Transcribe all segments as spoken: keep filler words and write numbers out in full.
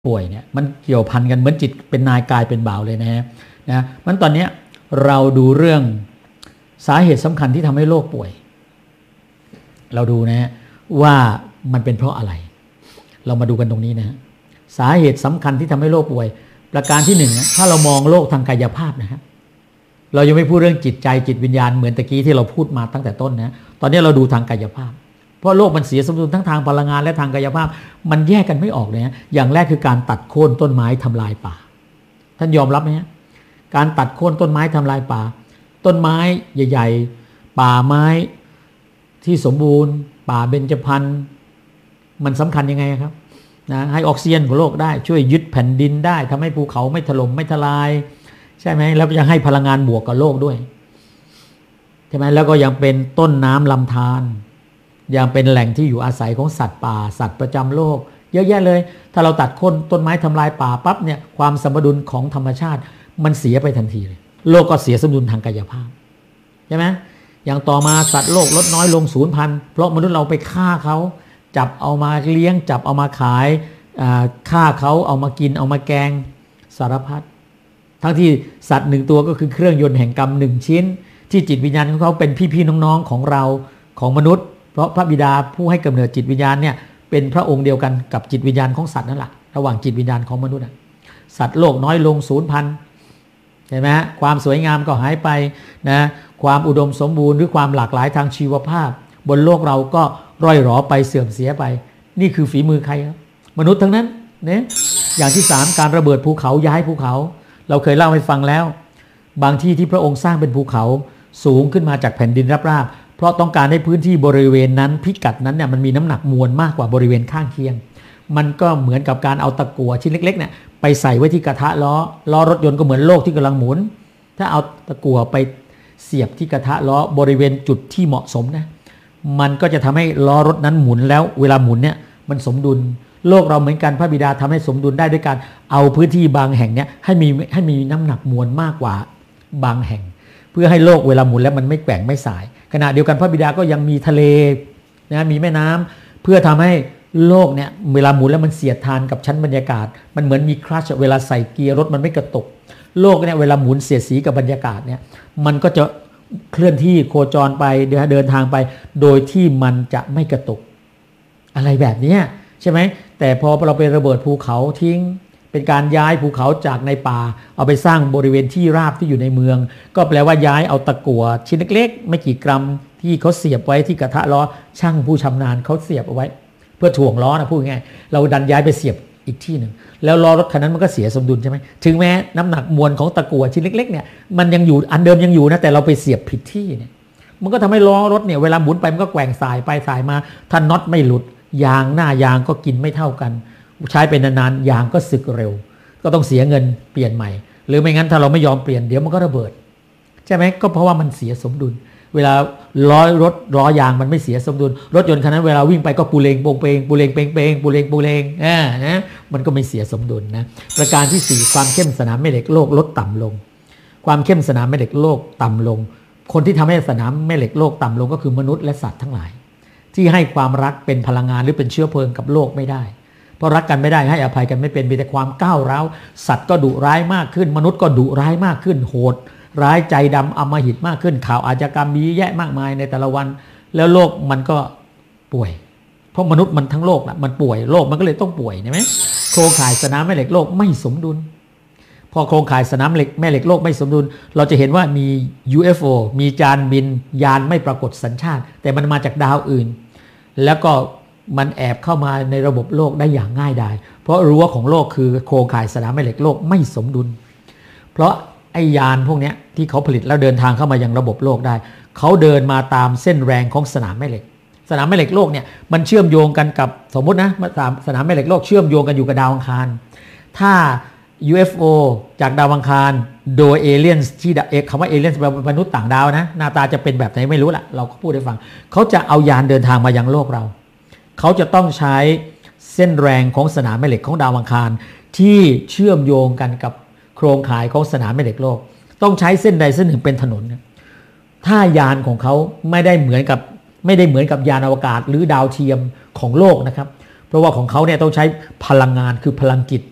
ป่วยเนี่ยมันเกี่ยวพันกันเหมือนจิตเป็นนายกายเป็นบ่าวเลยนะฮะนะมันตอนนี้เราดูเรื่องสาเหตุสำคัญที่ทำให้โรคป่วยเราดูนะฮะว่ามันเป็นเพราะอะไรเรามาดูกันตรงนี้นะฮะสาเหตุสำคัญที่ทำให้โรคป่วยประการที่หนึ่งนะถ้าเรามองโรคทางกายภาพนะฮะเรายังไม่พูดเรื่องจิตใจจิตวิญญาณเหมือนตะกี้ที่เราพูดมาตั้งแต่ต้นนะตอนนี้เราดูทางกายภาพเพราะโลกมันเสียสมดุลทั้งทางพลังงานและทางกายภาพมันแยกกันไม่ออกเลยนะอย่างแรกคือการตัดโค่นต้นไม้ทำลายป่าท่านยอมรับไหมฮะการตัดโค่นต้นไม้ทำลายป่าต้นไม้ใหญ่ๆป่าไม้ที่สมบูรณ์ป่าเบญจพรรณมันสำคัญยังไงครับนะให้ออกซิเจนของโลกได้ช่วยยึดแผ่นดินได้ทำให้ภูเขาไม่ถล่มไม่ทลายใช่ไหมแล้วยังให้พลังงานบวกกับโลกด้วยใช่ไหมแล้วก็ยังเป็นต้นน้ำลำธารยังเป็นแหล่งที่อยู่อาศัยของสัตว์ป่าสัตว์ประจำโลกเยอะแยะเลยถ้าเราตัดโค่นต้นไม้ทำลายป่าปั๊บเนี่ยความสมดุลของธรรมชาติมันเสียไปทันทีเลยโลกก็เสียสมดุลทางกายภาพใช่ไหมอย่างต่อมาสัตว์โลกลดน้อยลงสูญพันธุ์เพราะมนุษย์เราไปฆ่าเขาจับเอามาเลี้ยงจับเอามาขายฆ่าเขาเอามากินเอามาแกงสารพัดทั้งที่สัตว์หนึ่งตัวก็คือเครื่องยนต์แห่งกรรมหนึ่งชิ้นที่จิตวิญญาณของเขาเป็นพี่ๆน้องๆของเราของมนุษย์เพราะพระบิดาผู้ให้กำเนิดจิตวิญญาณเนี่ยเป็นพระองค์เดียวกันกับจิตวิญญาณของสัตว์นั่นแหละระหว่างจิตวิญญาณของมนุษย์สัตว์โลกน้อยลงสูญพันธุ์ใช่ไหมความสวยงามก็หายไปนะความอุดมสมบูรณ์หรือความหลากหลายทางชีวภาพบนโลกเราก็ร่อยหรอไปเสื่อมเสียไปนี่คือฝีมือใครครับมนุษย์ทั้งนั้นเนี่ยอย่างที่สามการระเบิดภูเขาย้ายภูเขาเราเคยเล่าให้ฟังแล้วบางที่ที่พระองค์สร้างเป็นภูเขาสูงขึ้นมาจากแผ่นดินราบๆเพราะต้องการให้พื้นที่บริเวณนั้นพิกัดนั้นเนี่ยมันมีน้ำหนักมวลมากกว่าบริเวณข้างเคียงมันก็เหมือนกับการเอาตะกั่วชิ้นเล็กๆเนี่ยไปใส่ไว้ที่กระทะล้อล้อรถยนต์ก็เหมือนโลกที่กำลังหมุนถ้าเอาตะกั่วไปเสียบที่กระทะล้อบริเวณจุดที่เหมาะสมนะมันก็จะทำให้ล้อรถนั้นหมุนแล้วเวลาหมุนเนี่ยมันสมดุลโลกเราเหมือนกันพระบิดาทำให้สมดุลได้ด้วยการเอาพื้นที่บางแห่งเนี่ยให้มีให้มีน้ำหนักมวลมากกว่าบางแห่งเพื่อให้โลกเวลาหมุนแล้วมันไม่แกว่งไม่สายขณะเดียวกันพระบิดาก็ยังมีทะเลนะมีแม่น้ำเพื่อทำให้โลกเนี่ยเวลาหมุนแล้วมันเสียดทานกับชั้นบรรยากาศมันเหมือนมีคลัตช์เวลาใส่เกียร์รถมันไม่กระตุกโลกเนี่ยเวลาหมุนเสียดสีกับบรรยากาศเนี่ยมันก็จะเคลื่อนที่โคจรไปเดินทางไปโดยที่มันจะไม่กระตุกอะไรแบบนี้ใช่ไหมแต่พอเราไประเบิดภูเขาทิ้งเป็นการย้ายภูเขาจากในป่าเอาไปสร้างบริเวณที่ราบที่อยู่ในเมืองก็แปลว่าย้ายเอาตะกั่วชิ้นเล็กๆไม่กี่กรัมที่เขาเสียบไว้ที่กระทะล้อช่างผู้ชำนาญเขาเสียบเอาไว้เพื่อถ่วงล้อนะพูดง่ายเราดันย้ายไปเสียบอีกที่หนึ่งแล้วล้อรถคันนั้นมันก็เสียสมดุลใช่ไหมถึงแม้น้ำหนักมวลของตะกั่วชิ้นเล็กๆเนี่ยมันยังอยู่อันเดิมยังอยู่นะแต่เราไปเสียบผิดที่เนี่ยมันก็ทำให้ล้อรถเนี่ยเวลาหมุนไปมันก็แกว่งสายไปสายมาถ้าน็อตไม่หลุดยางหน้ายางก็กินไม่เท่ากันใช้ไปนานๆยางก็สึกเร็วก็ต้องเสียเงินเปลี่ยนใหม่หรือไม่งั้นถ้าเราไม่ยอมเปลี่ยนเดี๋ยวมันก็ระเบิดใช่ไหมก็เพราะว่ามันเสียสมดุลเวลาล้อรถล้อยางมันไม่เสียสมดุลรถยนต์คันนั้นเวลาวิ่งไปก็ปูเลงโปงเปงปูเลงเปงเปงปูเลงปูเลงอ่านะมันก็ไม่เสียสมดุลนะประการที่สี่ความเข้มสนามแม่เหล็กโลกลดต่ำลงความเข้มสนามแม่เหล็กโลกต่ำลงคนที่ทำให้สนามแม่เหล็กโลกต่ำลงก็คือมนุษย์และสัตว์ทั้งหลายที่ให้ความรักเป็นพลังงานหรือเป็นเชื้อเพลิงกับโลกไม่ได้เพราะรักกันไม่ได้ให้อภัยกันไม่เป็นมีแต่ความก้าวร้าวสัตว์ก็ดุร้ายมากขึ้นมนุษย์ก็ดุร้ายมากขึ้นโหดร้ายใจดำอำมหิตมากขึ้นข่าวอาชญากรรมมีแยะมากมายในแต่ละวันแล้วโลกมันก็ป่วยเพราะมนุษย์มันทั้งโลกนะมันป่วยโลกมันก็เลยต้องป่วยใช่ไหมโครงข่ายสนามแม่เหล็กโลกไม่สมดุลพอโครงข่ายสนามเหล็กแม่เหล็กโลกไม่สมดุลเราจะเห็นว่ามี ยู เอฟ โอ มีจานบินยานไม่ปรากฏสัญชาติแต่มันมาจากดาวอื่นแล้วก็มันแอบเข้ามาในระบบโลกได้อย่างง่ายดายเพราะรั้วของโลกคือโครงข่ายสนามแม่เหล็กโลกไม่สมดุลเพราะไอ้ยานพวกนี้ที่เขาผลิตแล้วเดินทางเข้ามายังระบบโลกได้เขาเดินมาตามเส้นแรงของสนามแม่เหล็กสนามแม่เหล็กโลกเนี่ยมันเชื่อมโยงกันกับสมมตินะสนามแม่เหล็กโลกเชื่อมโยงกันอยู่กับดาวอังคารถ้า ยู เอฟ โอ จากดาวอังคารโดยเอเลี่ยนที่เอกคำว่าเอเลี่ยนเป็นมนุษย์ต่างดาวนะหน้าตาจะเป็นแบบไหนไม่รู้ละเราก็พูดให้ฟังเขาจะเอายานเดินทางมายังโลกเราเขาจะต้องใช้เส้นแรงของสนามแม่เหล็กของดาวอังคารที่เชื่อมโยงกันกับโครงข่ายของสนามแม่เหล็กโลกต้องใช้เส้นใดเส้นหนึ่งเป็นถนนถ้ายานของเขาไม่ได้เหมือนกับไม่ได้เหมือนกับยานอวกาศหรือดาวเทียมของโลกนะครับเพราะว่าของเขาเนี่ยต้องใช้พลังงานคือพลังจิต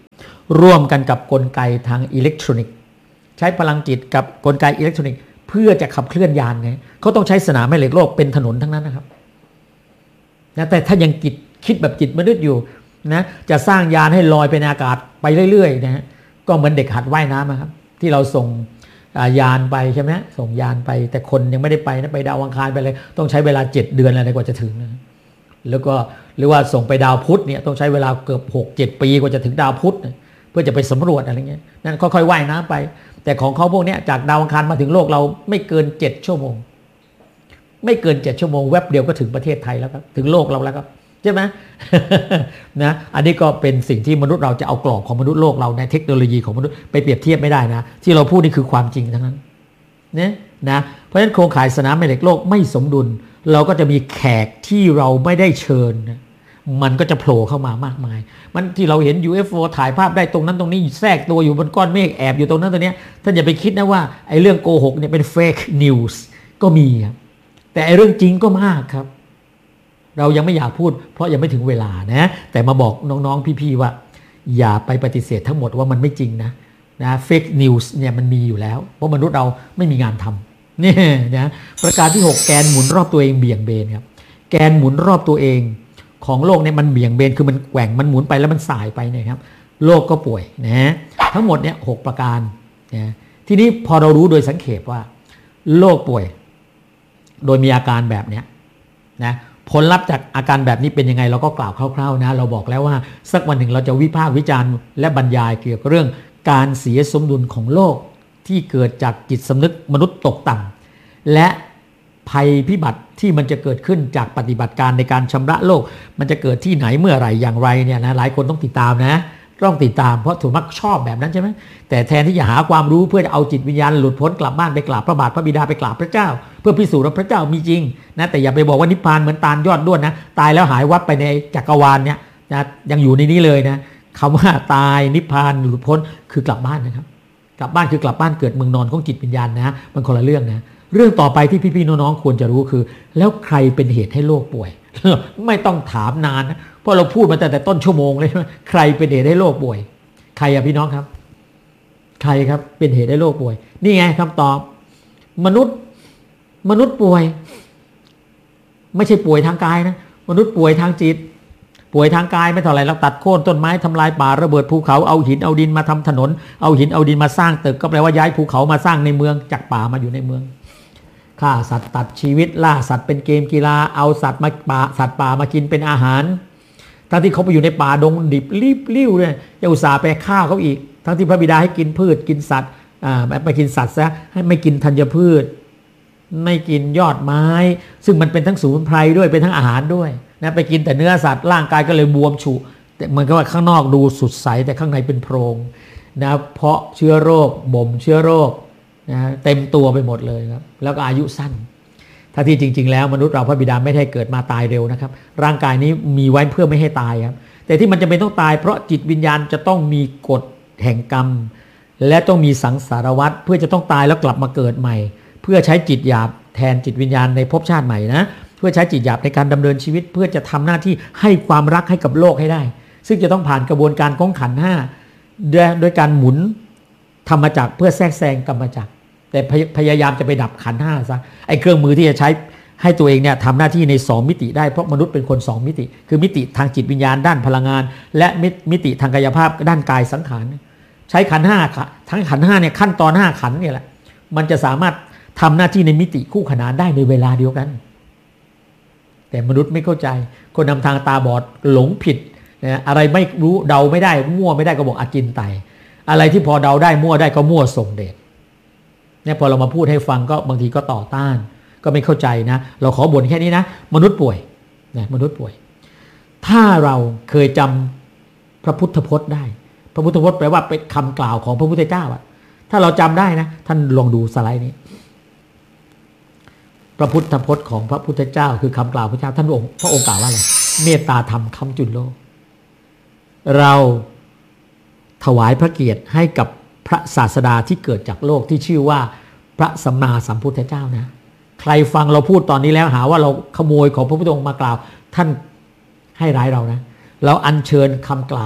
ร่วมกันกับกลไกทางอิเล็กทรอนิกส์ใช้พลังจิตกับกลไกอิเล็กทรอนิกส์เพื่อจะขับเคลื่อนยานไงเขาต้องใช้สนามแม่เหล็กโลกเป็นถนนทั้งนั้นนะครับนะแต่ถ้ายังคิดคิดแบบจิตมนุษย์อยู่นะจะสร้างยานให้ลอยไปในอากาศไปเรื่อยๆนะฮะก็เหมือนเด็กหัดว่ายน้ำครับที่เราส่งยานไปใช่ไหมส่งยานไปแต่คนยังไม่ได้ไปนะไปดาวอังคารไปเลยต้องใช้เวลาเจ็ดเดือนอะไรกว่าจะถึงนะแล้วก็หรือว่าส่งไปดาวพุธเนี่ยต้องใช้เวลาเกือบหกเจ็ดปีกว่าจะถึงดาวพุธเพื่อจะไปสำรวจอะไรเงี้ยนั่นค่อยๆว่ายน้ำไปแต่ของเขาพวกนี้จากดาวอังคารมาถึงโลกเราไม่เกินเจ็ดชั่วโมงไม่เกินเจ็ดชั่วโมงแวบเดียวก็ถึงประเทศไทยแล้วครับถึงโลกเราแล้วครับใช่ไหม นะอันนี้ก็เป็นสิ่งที่มนุษย์เราจะเอากรอบของมนุษย์โลกเราในเทคโนโลยีของมนุษย์ไปเปรียบเทียบไม่ได้นะที่เราพูดนี่คือความจริงทั้งนั้นเนี่ยนะเพราะฉะนั้นโครงข่ายสนามแม่เหล็กโลกไม่สมดุลเราก็จะมีแขกที่เราไม่ได้เชิญนะมันก็จะโผล่เข้ามามากมายมันที่เราเห็น ยู เอฟ โอ ถ่ายภาพได้ตรงนั้นตรงนี้แทรกตัวอยู่บนก้อนเมฆแอบอยู่ตรงนั้นตรงนี้ท่านอย่าไปคิดนะว่าไอ้เรื่องโกหกเนี่ยเป็นเฟกนิวส์ก็มีครับแต่ไอ้เรื่องจริงก็มากครับเรายังไม่อยากพูดเพราะยังไม่ถึงเวลานะแต่มาบอกน้องๆพี่ๆว่าอย่าไปปฏิเสธทั้งหมดว่ามันไม่จริงนะนะเฟกนิวส์เนี่ยมันมีอยู่แล้วเพราะมนุษย์เราไม่มีงานทำนี่นะประการที่หกแกนหมุนรอบตัวเองเบี่ยงเบนครับแกนหมุนรอบตัวเองของโลกเนี่ยมันเบี่ยงเบนคือมันแกว่งมันหมุนไปแล้วมันสายไปเนี่ยครับโลกก็ป่วยนะทั้งหมดเนี่ยหกประการนะทีนี้พอเรารู้โดยสังเขปว่าโลกป่วยโดยมีอาการแบบเนี้ยนะผลลัพธ์จากอาการแบบนี้เป็นยังไงเราก็กล่าวคร่าวๆนะเราบอกแล้วว่าสักวันหนึ่งเราจะวิพากษ์วิจารณ์และบรรยายเกี่ยวกับเรื่องการเสียสมดุลของโลกที่เกิดจากจิตสำนึกมนุษย์ตกต่ำและภัยพิบัติที่มันจะเกิดขึ้นจากปฏิบัติการในการชำระโลกมันจะเกิดที่ไหนเมื่อไหร่อย่างไรเนี่ยนะหลายคนต้องติดตามนะต้องติดตามเพราะถูกมักชอบแบบนั้นใช่ไหมแต่แทนที่จะหาความรู้เพื่อจะเอาจิตวิญญาณหลุดพ้นกลับบ้านไปกราบพระบาทพระบิดาไปกราบพระเจ้าเพื่อพิสูจน์ว่าพระเจ้ามีจริงนะแต่อย่าไปบอกว่านิพพานเหมือนตาลยอดด้วนนะตายแล้วหายวับไปในจักรวาลเนี่ยนะยังอยู่ในนี้เลยนะคำว่าตายนิพพานหลุดพ้นคือกลับบ้านนะครับกลับบ้านคือกลับบ้านเกิดเมืองนอนของจิตวิญญาณนะมันคนละเรื่องนะเรื่องต่อไปที่พี่ๆน้องๆควรจะรู้คือแล้วใครเป็นเหตุให้โลกป่วยไม่ต้องถามนานนะเพราะเราพูดมาแต่แต่ต้นชั่วโมงเลยใครเป็นเหตุให้โลกป่วยใครอะพี่น้องครับใครครับเป็นเหตุให้โลกป่วยนี่ไงคำตอบมนุษย์มนุษย์ป่วยไม่ใช่ป่วยทางกายนะมนุษย์ป่วยทางจิตป่วยทางกายไม่เท่าไหร่เราตัดโค่นต้นไม้ทำลายป่าระเบิดภูเขาเอาหินเอาดินมาทำถนนเอาหินเอาดินมาสร้างตึกก็แปลว่าย้ายภูเขามาสร้างในเมืองจากป่ามาอยู่ในเมืองฆ่าสัตว์ตัดชีวิตล่าสัตว์เป็นเกมกีฬาเอาสัตว์มาป่าสัตว์ป่ามากินเป็นอาหารทั้งที่เขาไปอยู่ในป่าดงดิบรีบริ้วเนี่ยยังอุตส่าห์ไปฆ่าเขาอีกทั้งที่พระบิดาให้กินพืชกินสัตว์อ่าไม่กินสัตว์ซะให้ไม่กินธัญพืชไม่กินยอดไม้ซึ่งมันเป็นทั้งสมุนไพรด้วยเป็นทั้งอาหารด้วยนะไปกินแต่เนื้อสัตว์ร่างกายก็เลยบวมฉุแต่เหมือนกับว่าข้างนอกดูสดใสแต่ข้างในเป็นโพรงนะเพราะเชื้อโรคบ่มเชื้อโรคนะเต็มตัวไปหมดเลยครับแล้วก็อายุสั้นถ้าที่จริงๆแล้วมนุษย์เราพระบิดาไม่ได้เกิดมาตายเร็วนะครับร่างกายนี้มีไว้เพื่อไม่ให้ตายครับแต่ที่มันจะเป็นต้องตายเพราะจิตวิญญาณจะต้องมีกฎแห่งกรรมและต้องมีสังสารวัฏเพื่อจะต้องตายแล้วกลับมาเกิดใหม่เพื่อใช้จิตหยาบแทนจิตวิญญาณในภพชาติใหม่นะเพื่อใช้จิตหยาบในการดำเนินชีวิตเพื่อจะทำหน้าที่ให้ความรักให้กับโลกให้ได้ซึ่งจะต้องผ่านกระบวนการของขันธ์ห้าโดยการหมุนธรรมจักรเพื่อแทรกแซงกรรมจักรแต่พยายามจะไปดับขันธ์ห้าซะไอ้เครื่องมือที่จะใช้ให้ตัวเองเนี่ยทำหน้าที่ในสองมิติได้เพราะมนุษย์เป็นคนสองมิติคือมิติทางจิตวิญญาณด้านพลังงานและมิติทางกายภาพด้านกายสังขารใช้ขันธ์ห้าทั้งขันธ์ห้าเนี่ยขั้นตอนห้าขันธ์เนี่ยแหละมันจะสามารถทำหน้าที่ในมิติคู่ขนานได้ในเวลาเดียวกันแต่มนุษย์ไม่เข้าใจคนนำทางตาบอดหลงผิดนะอะไรไม่รู้เดาไม่ได้มั่วไม่ได้ก็บอกอาจินไตอะไรที่พอเดาได้มั่วได้ก็มั่วส่งเดชเนี่ยพอเรามาพูดให้ฟังก็บางทีก็ต่อต้านก็ไม่เข้าใจนะเราขอบ่นแค่นี้นะมนุษย์ป่วยนะมนุษย์ป่วยถ้าเราเคยจำพระพุทธพจน์ได้พระพุทธพจน์แปลว่าเป็นคำกล่าวของพระพุทธเจ้าอะถ้าเราจำได้นะท่านลองดูสไลด์นี้พระพุทธพจน์ของพระพุทธเจ้าคือคำกล่าวพระเจ้าท่านองค์พระองค์กล่าวว่าอะไรเมตตาธรรมค้ำจุนโลกเราถวายพระเกียรติให้กับพระศาสดาที่เกิดจากโลกที่ชื่อว่าพระสัมมาสัมพุทธเจ้านะใครฟังเราพูดตอนนี้แล้วหาว่าเราขโมยของพระพุทธองค์มากล่าวท่านให้ร้ายเรานะเราอัญเชิญคำกล่าว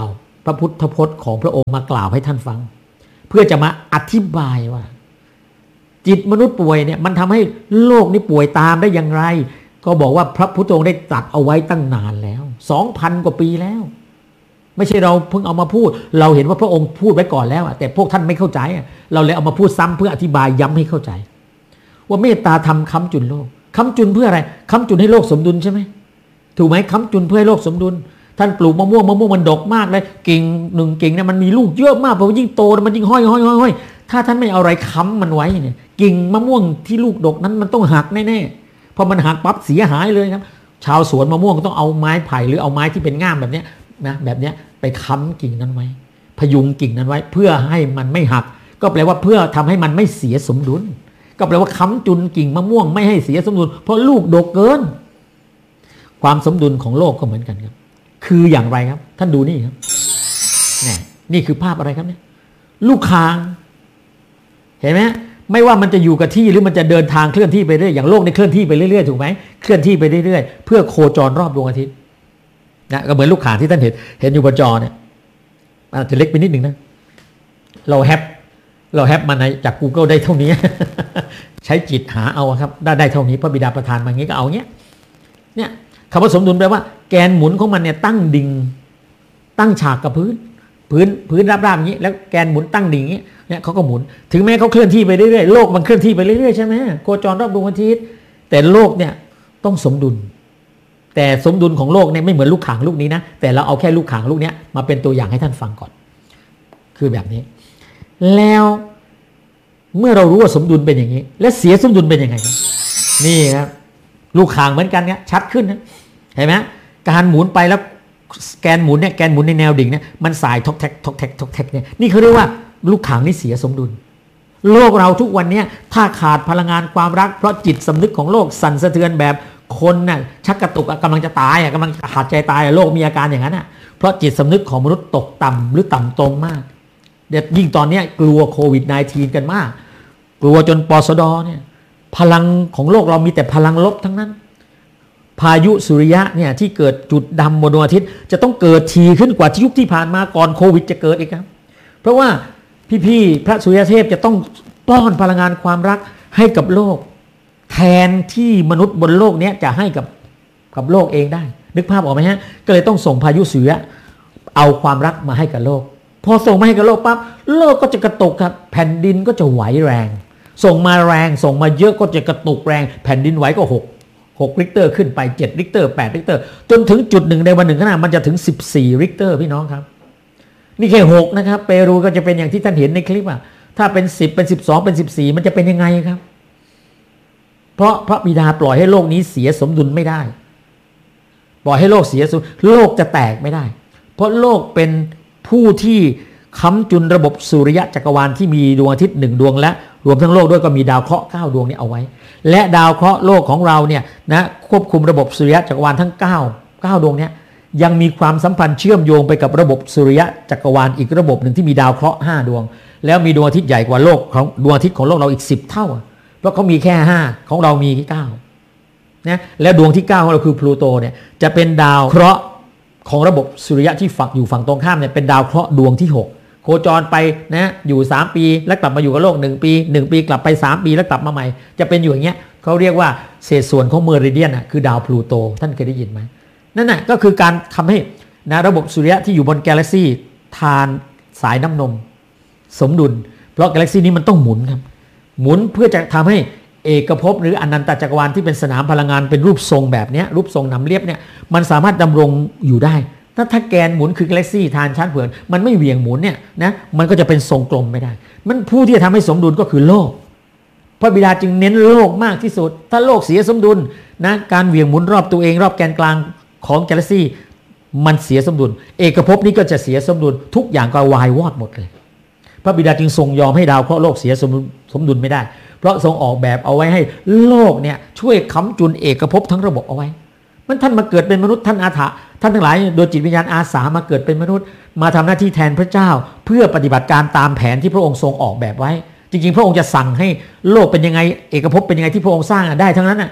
พระพุทธพจน์ของพระองค์มากล่าวให้ท่านฟังเพื่อจะมาอธิบายว่าจิตมนุษย์ป่วยเนี่ยมันทำให้โลกนี้ป่วยตามได้อย่างไรก็บอกว่าพระพุทธองค์ได้ตรัสเอาไว้ตั้งนานแล้ว สองพัน กว่าปีแล้วไม่ใช่เราเพิ่งเอามาพูดเราเห็นว่าพระองค์พูดไว้ก่อนแล้วแต่พวกท่านไม่เข้าใจเราเลยเอามาพูดซ้ำเพื่ออธิบายย้ำให้เข้าใจว่าเมตตาธรรมค้ำจุนโลกค้ำจุนเพื่ออะไรค้ำจุนให้โลกสมดุลใช่ไหมถูกไหมค้ำจุนเพื่อให้โลกสมดุลท่านปลูกมะม่วงมะม่วงมันดกมากเลยกิ่งหนึ่งกิ่งเนี่ยมันมีลูกเยอะมากเพราะยิ่งโตมันยิ่งห้อยห้อยห้อยห้อยถ้าท่านไม่เอาอะไรค้ำมันไว้เนี่ยกิ่งมะม่วงที่ลูกดกนั้นมันต้องหักแน่ๆพอมันหักปั๊บเสียหายเลยครับชาวสวนมะม่วงก็ต้องเอาไม้ไผ่หรือเอาไม้ที่เป็นง่ามแบบเนี้ยนะแบบเนี้ยไปค้ำกิ่งนั้นไว้พยุงกิ่งนั้นไว้เพื่อให้มันไม่หักก็แปลว่าเพื่อทำให้มันไม่เสียสมดุลก็แปลว่าค้ำจุนกิ่งมะม่วงไม่ให้เสียสมดุลเพราะลูกดกเกินความสมดุลของโลกก็เหมือนกันครับคืออย่างไรครับท่านดูนี่ครับนี่นี่คือภาพอะไรครับเนี่ยลูกคางเห็นไหมไม่ว่ามันจะอยู่กับที่หรือมันจะเดินทางเคลื่อนที่ไปเรื่อยอย่างโลกในเคลื่อนที่ไปเรื่อยๆถูกไหมเคลื่อนที่ไปเรื่อยๆเพื่อโคจรรอบดวงอาทิตย์นะก็เหมือนลูกคางที่ท่านเห็นเห็นอยู่บนจอเนี่ยอาจจะเล็กไปนิดหนึ่งนะเราแฮปเราแฮปมาในจาก Google ได้เท่านี้ ใช้จิตหาเอาครับได้ได้เท่านี้พระบิดาประทานมาอย่างนี้ก็เอาเงี้ยเนี่ยคำว่าสมดุลแปลว่าแกนหมุนของมันเนี่ยตั้งดิ่งตั้งฉากกับพื้นพื้นพื้นราบๆอย่างนี้แล้วแกนหมุนตั้งดิ่งอย่างนี้เนี่ยเขาก็หมุนถึงแม้เขาเคลื่อนที่ไปเรื่อยๆโลกมันเคลื่อนที่ไปเรื่อยๆใช่ไหมโคจรรอบดวงอาทิตย์แต่โลกเนี่ยต้องสมดุลแต่สมดุลของโลกเนี่ยไม่เหมือนลูกข่างลูกนี้นะแต่เราเอาแค่ลูกข่างลูกนี้มาเป็นตัวอย่างให้ท่านฟังก่อนคือแบบนี้แล้วเมื่อเรารู้ว่าสมดุลเป็นอย่างนี้และเสียสมดุลเป็นยังไงครับนี่ครับลูกข่างเหมือนกันเนี่ยชัดขึ้นนะเห็นไหมการหมุนไปแล้วแกนหมุนเนี่ยแกนหมุนในแนวดิ่งเนี่ยมันสายทอกแท็กทอกแท็กทอกแท็กเนี่ยนี่เขาเรียกว่าลูกข่างนี่เสียสมดุลโลกเราทุกวันนี้ถ้าขาดพลังงานความรักเพราะจิตสำนึกของโลกสั่นสะเทือนแบบคนน่ะชักกระตุกกำลังจะตายอ่ะกำลังขาดใจตายโลกมีอาการอย่างนั้นอ่ะเพราะจิตสำนึกของมนุษย์ตกต่ำหรือต่ำตรงมากเด็ดยิ่งตอนนี้กลัวโควิด สิบเก้า กันมากกลัวจนปสดเนี่ยพลังของโลกเรามีแต่พลังลบทั้งนั้นพายุสุริยะเนี่ยที่เกิดจุดดำบนดวงอาทิตย์จะต้องเกิดทีขึ้นกว่าที่ยุคที่ผ่านมาก่อนโควิดจะเกิดอีกครับเพราะว่าพี่ๆพระสุริยเทพจะต้องป้อนพลังงานความรักให้กับโลกแทนที่มนุษย์บนโลกนี้จะให้กับกับโลกเองได้นึกภาพออกไหมฮะก็เลยต้องส่งพายุสุริยะเอาความรักมาให้กับโลกพอส่งมาให้กับโลกปั๊บโลกก็จะกระตุกครับแผ่นดินก็จะไหวแรงส่งมาแรงส่งมาเยอะก็จะกระตุกแรงแผ่นดินไหวก็หกหกริกเตอร์ขึ้นไปเจ็ดริกเตอร์แปดริกเตอร์จนถึงจุดหนึ่งในวันหนึ่งขนาดมันจะถึงสิบสี่ริกเตอร์พี่น้องครับนี่แค่หกนะครับเปรูก็จะเป็นอย่างที่ท่านเห็นในคลิปอ่ะถ้าเป็นสิบเป็นสิบสองเป็นสิบสี่มันจะเป็นยังไงครับเพราะพระบิดาปล่อยให้โลกนี้เสียสมดุลไม่ได้ปล่อยให้โลกเสียสมดุลโลกจะแตกไม่ได้เพราะโลกเป็นผู้ที่ค้ำจุนระบบสุริยะจักรวาลที่มีดวงอาทิตย์หนึ่งดวงและรวมทั้งโลกด้วยก็มีดาวเคราะห์เก้าดวงนี้เอาไว้และดาวเคราะห์โลกของเราเนี่ยนะควบคุมระบบสุริยะจักรวาลทั้งเก้า เก้าดวงนี้ยังมีความสัมพันธ์เชื่อมโยงไปกับระบบสุริยะจักรวาลอีกระบบหนึ่งที่มีดาวเคราะห์ห้าดวงแล้วมีดวงอาทิตย์ใหญ่กว่าโลกของดวงอาทิตย์ของโลกเราอีกสิบเท่าเพราะเขามีแค่ห้าของเรามีเก้านะแล้วดวงที่เก้าของเราคือพลูโตเนี่ยจะเป็นดาวเคราะห์ของระบบสุริยะที่ฝักอยู่ฝั่งตรงข้ามเนี่ยเป็นดาวเคราะห์ดวงที่หกโคจรไปนะอยู่สามปีแล้วกลับมาอยู่กับโลกหนึ่งปีหนึ่งปีกลับไปสามปีแล้วกลับมาใหม่จะเป็นอยู่อย่างเงี้ยเขาเรียกว่าเศษส่วนของเมริเดียนอ่ะคือดาวพลูโตท่านเคยได้ยินไหมนั่นน่ะก็คือการทำให้นะระบบสุริยะที่อยู่บนกาแล็กซี่ทานสายน้ำนมสมดุลเพราะกาแล็กซี่นี้มันต้องหมุนครับหมุนเพื่อจะทำให้เอกภพหรืออนันตจักรวาลที่เป็นสนามพลังงานเป็นรูปทรงแบบนี้รูปทรงหนำเรียบเนี่ยมันสามารถดำรงอยู่ได้ถ้าถ้าแกนหมุนคือกาแล็กซี่ทานชั้นเผือกมันไม่เหวี่ยงหมุนเนี่ยนะมันก็จะเป็นทรงกลมไม่ได้มันผู้ที่จะทำให้สมดุลก็คือโลกพระบิดาจึงเน้นโลกมากที่สุดถ้าโลกเสียสมดุลนะการเหวี่ยงหมุนรอบตัวเองรอบแกนกลางของกาแล็กซี่มันเสียสมดุลเอกภพนี้ก็จะเสียสมดุลทุกอย่างก็วายวอดหมดเลยพระบิดาจึงทรงยอมให้ดาวเคราะห์โลกเสียสมดุลสมดุลไม่ได้เพราะทรงออกแบบเอาไว้ให้โลกเนี่ยช่วยค้ำจุนเอกภพทั้งระบบเอาไว้มันท่านมาเกิดเป็นมนุษย์ท่านอาถะท่านทั้งหลายโดยจิตวิญญาณอาสามาเกิดเป็นมนุษย์มาทำหน้าที่แทนพระเจ้าเพื่อปฏิบัติการตามแผนที่พระองค์ทรงออกแบบไว้จริงๆพระองค์จะสั่งให้โลกเป็นยังไงเอกภพเป็นยังไงที่พระองค์สร้างได้ทั้งนั้นน่ะ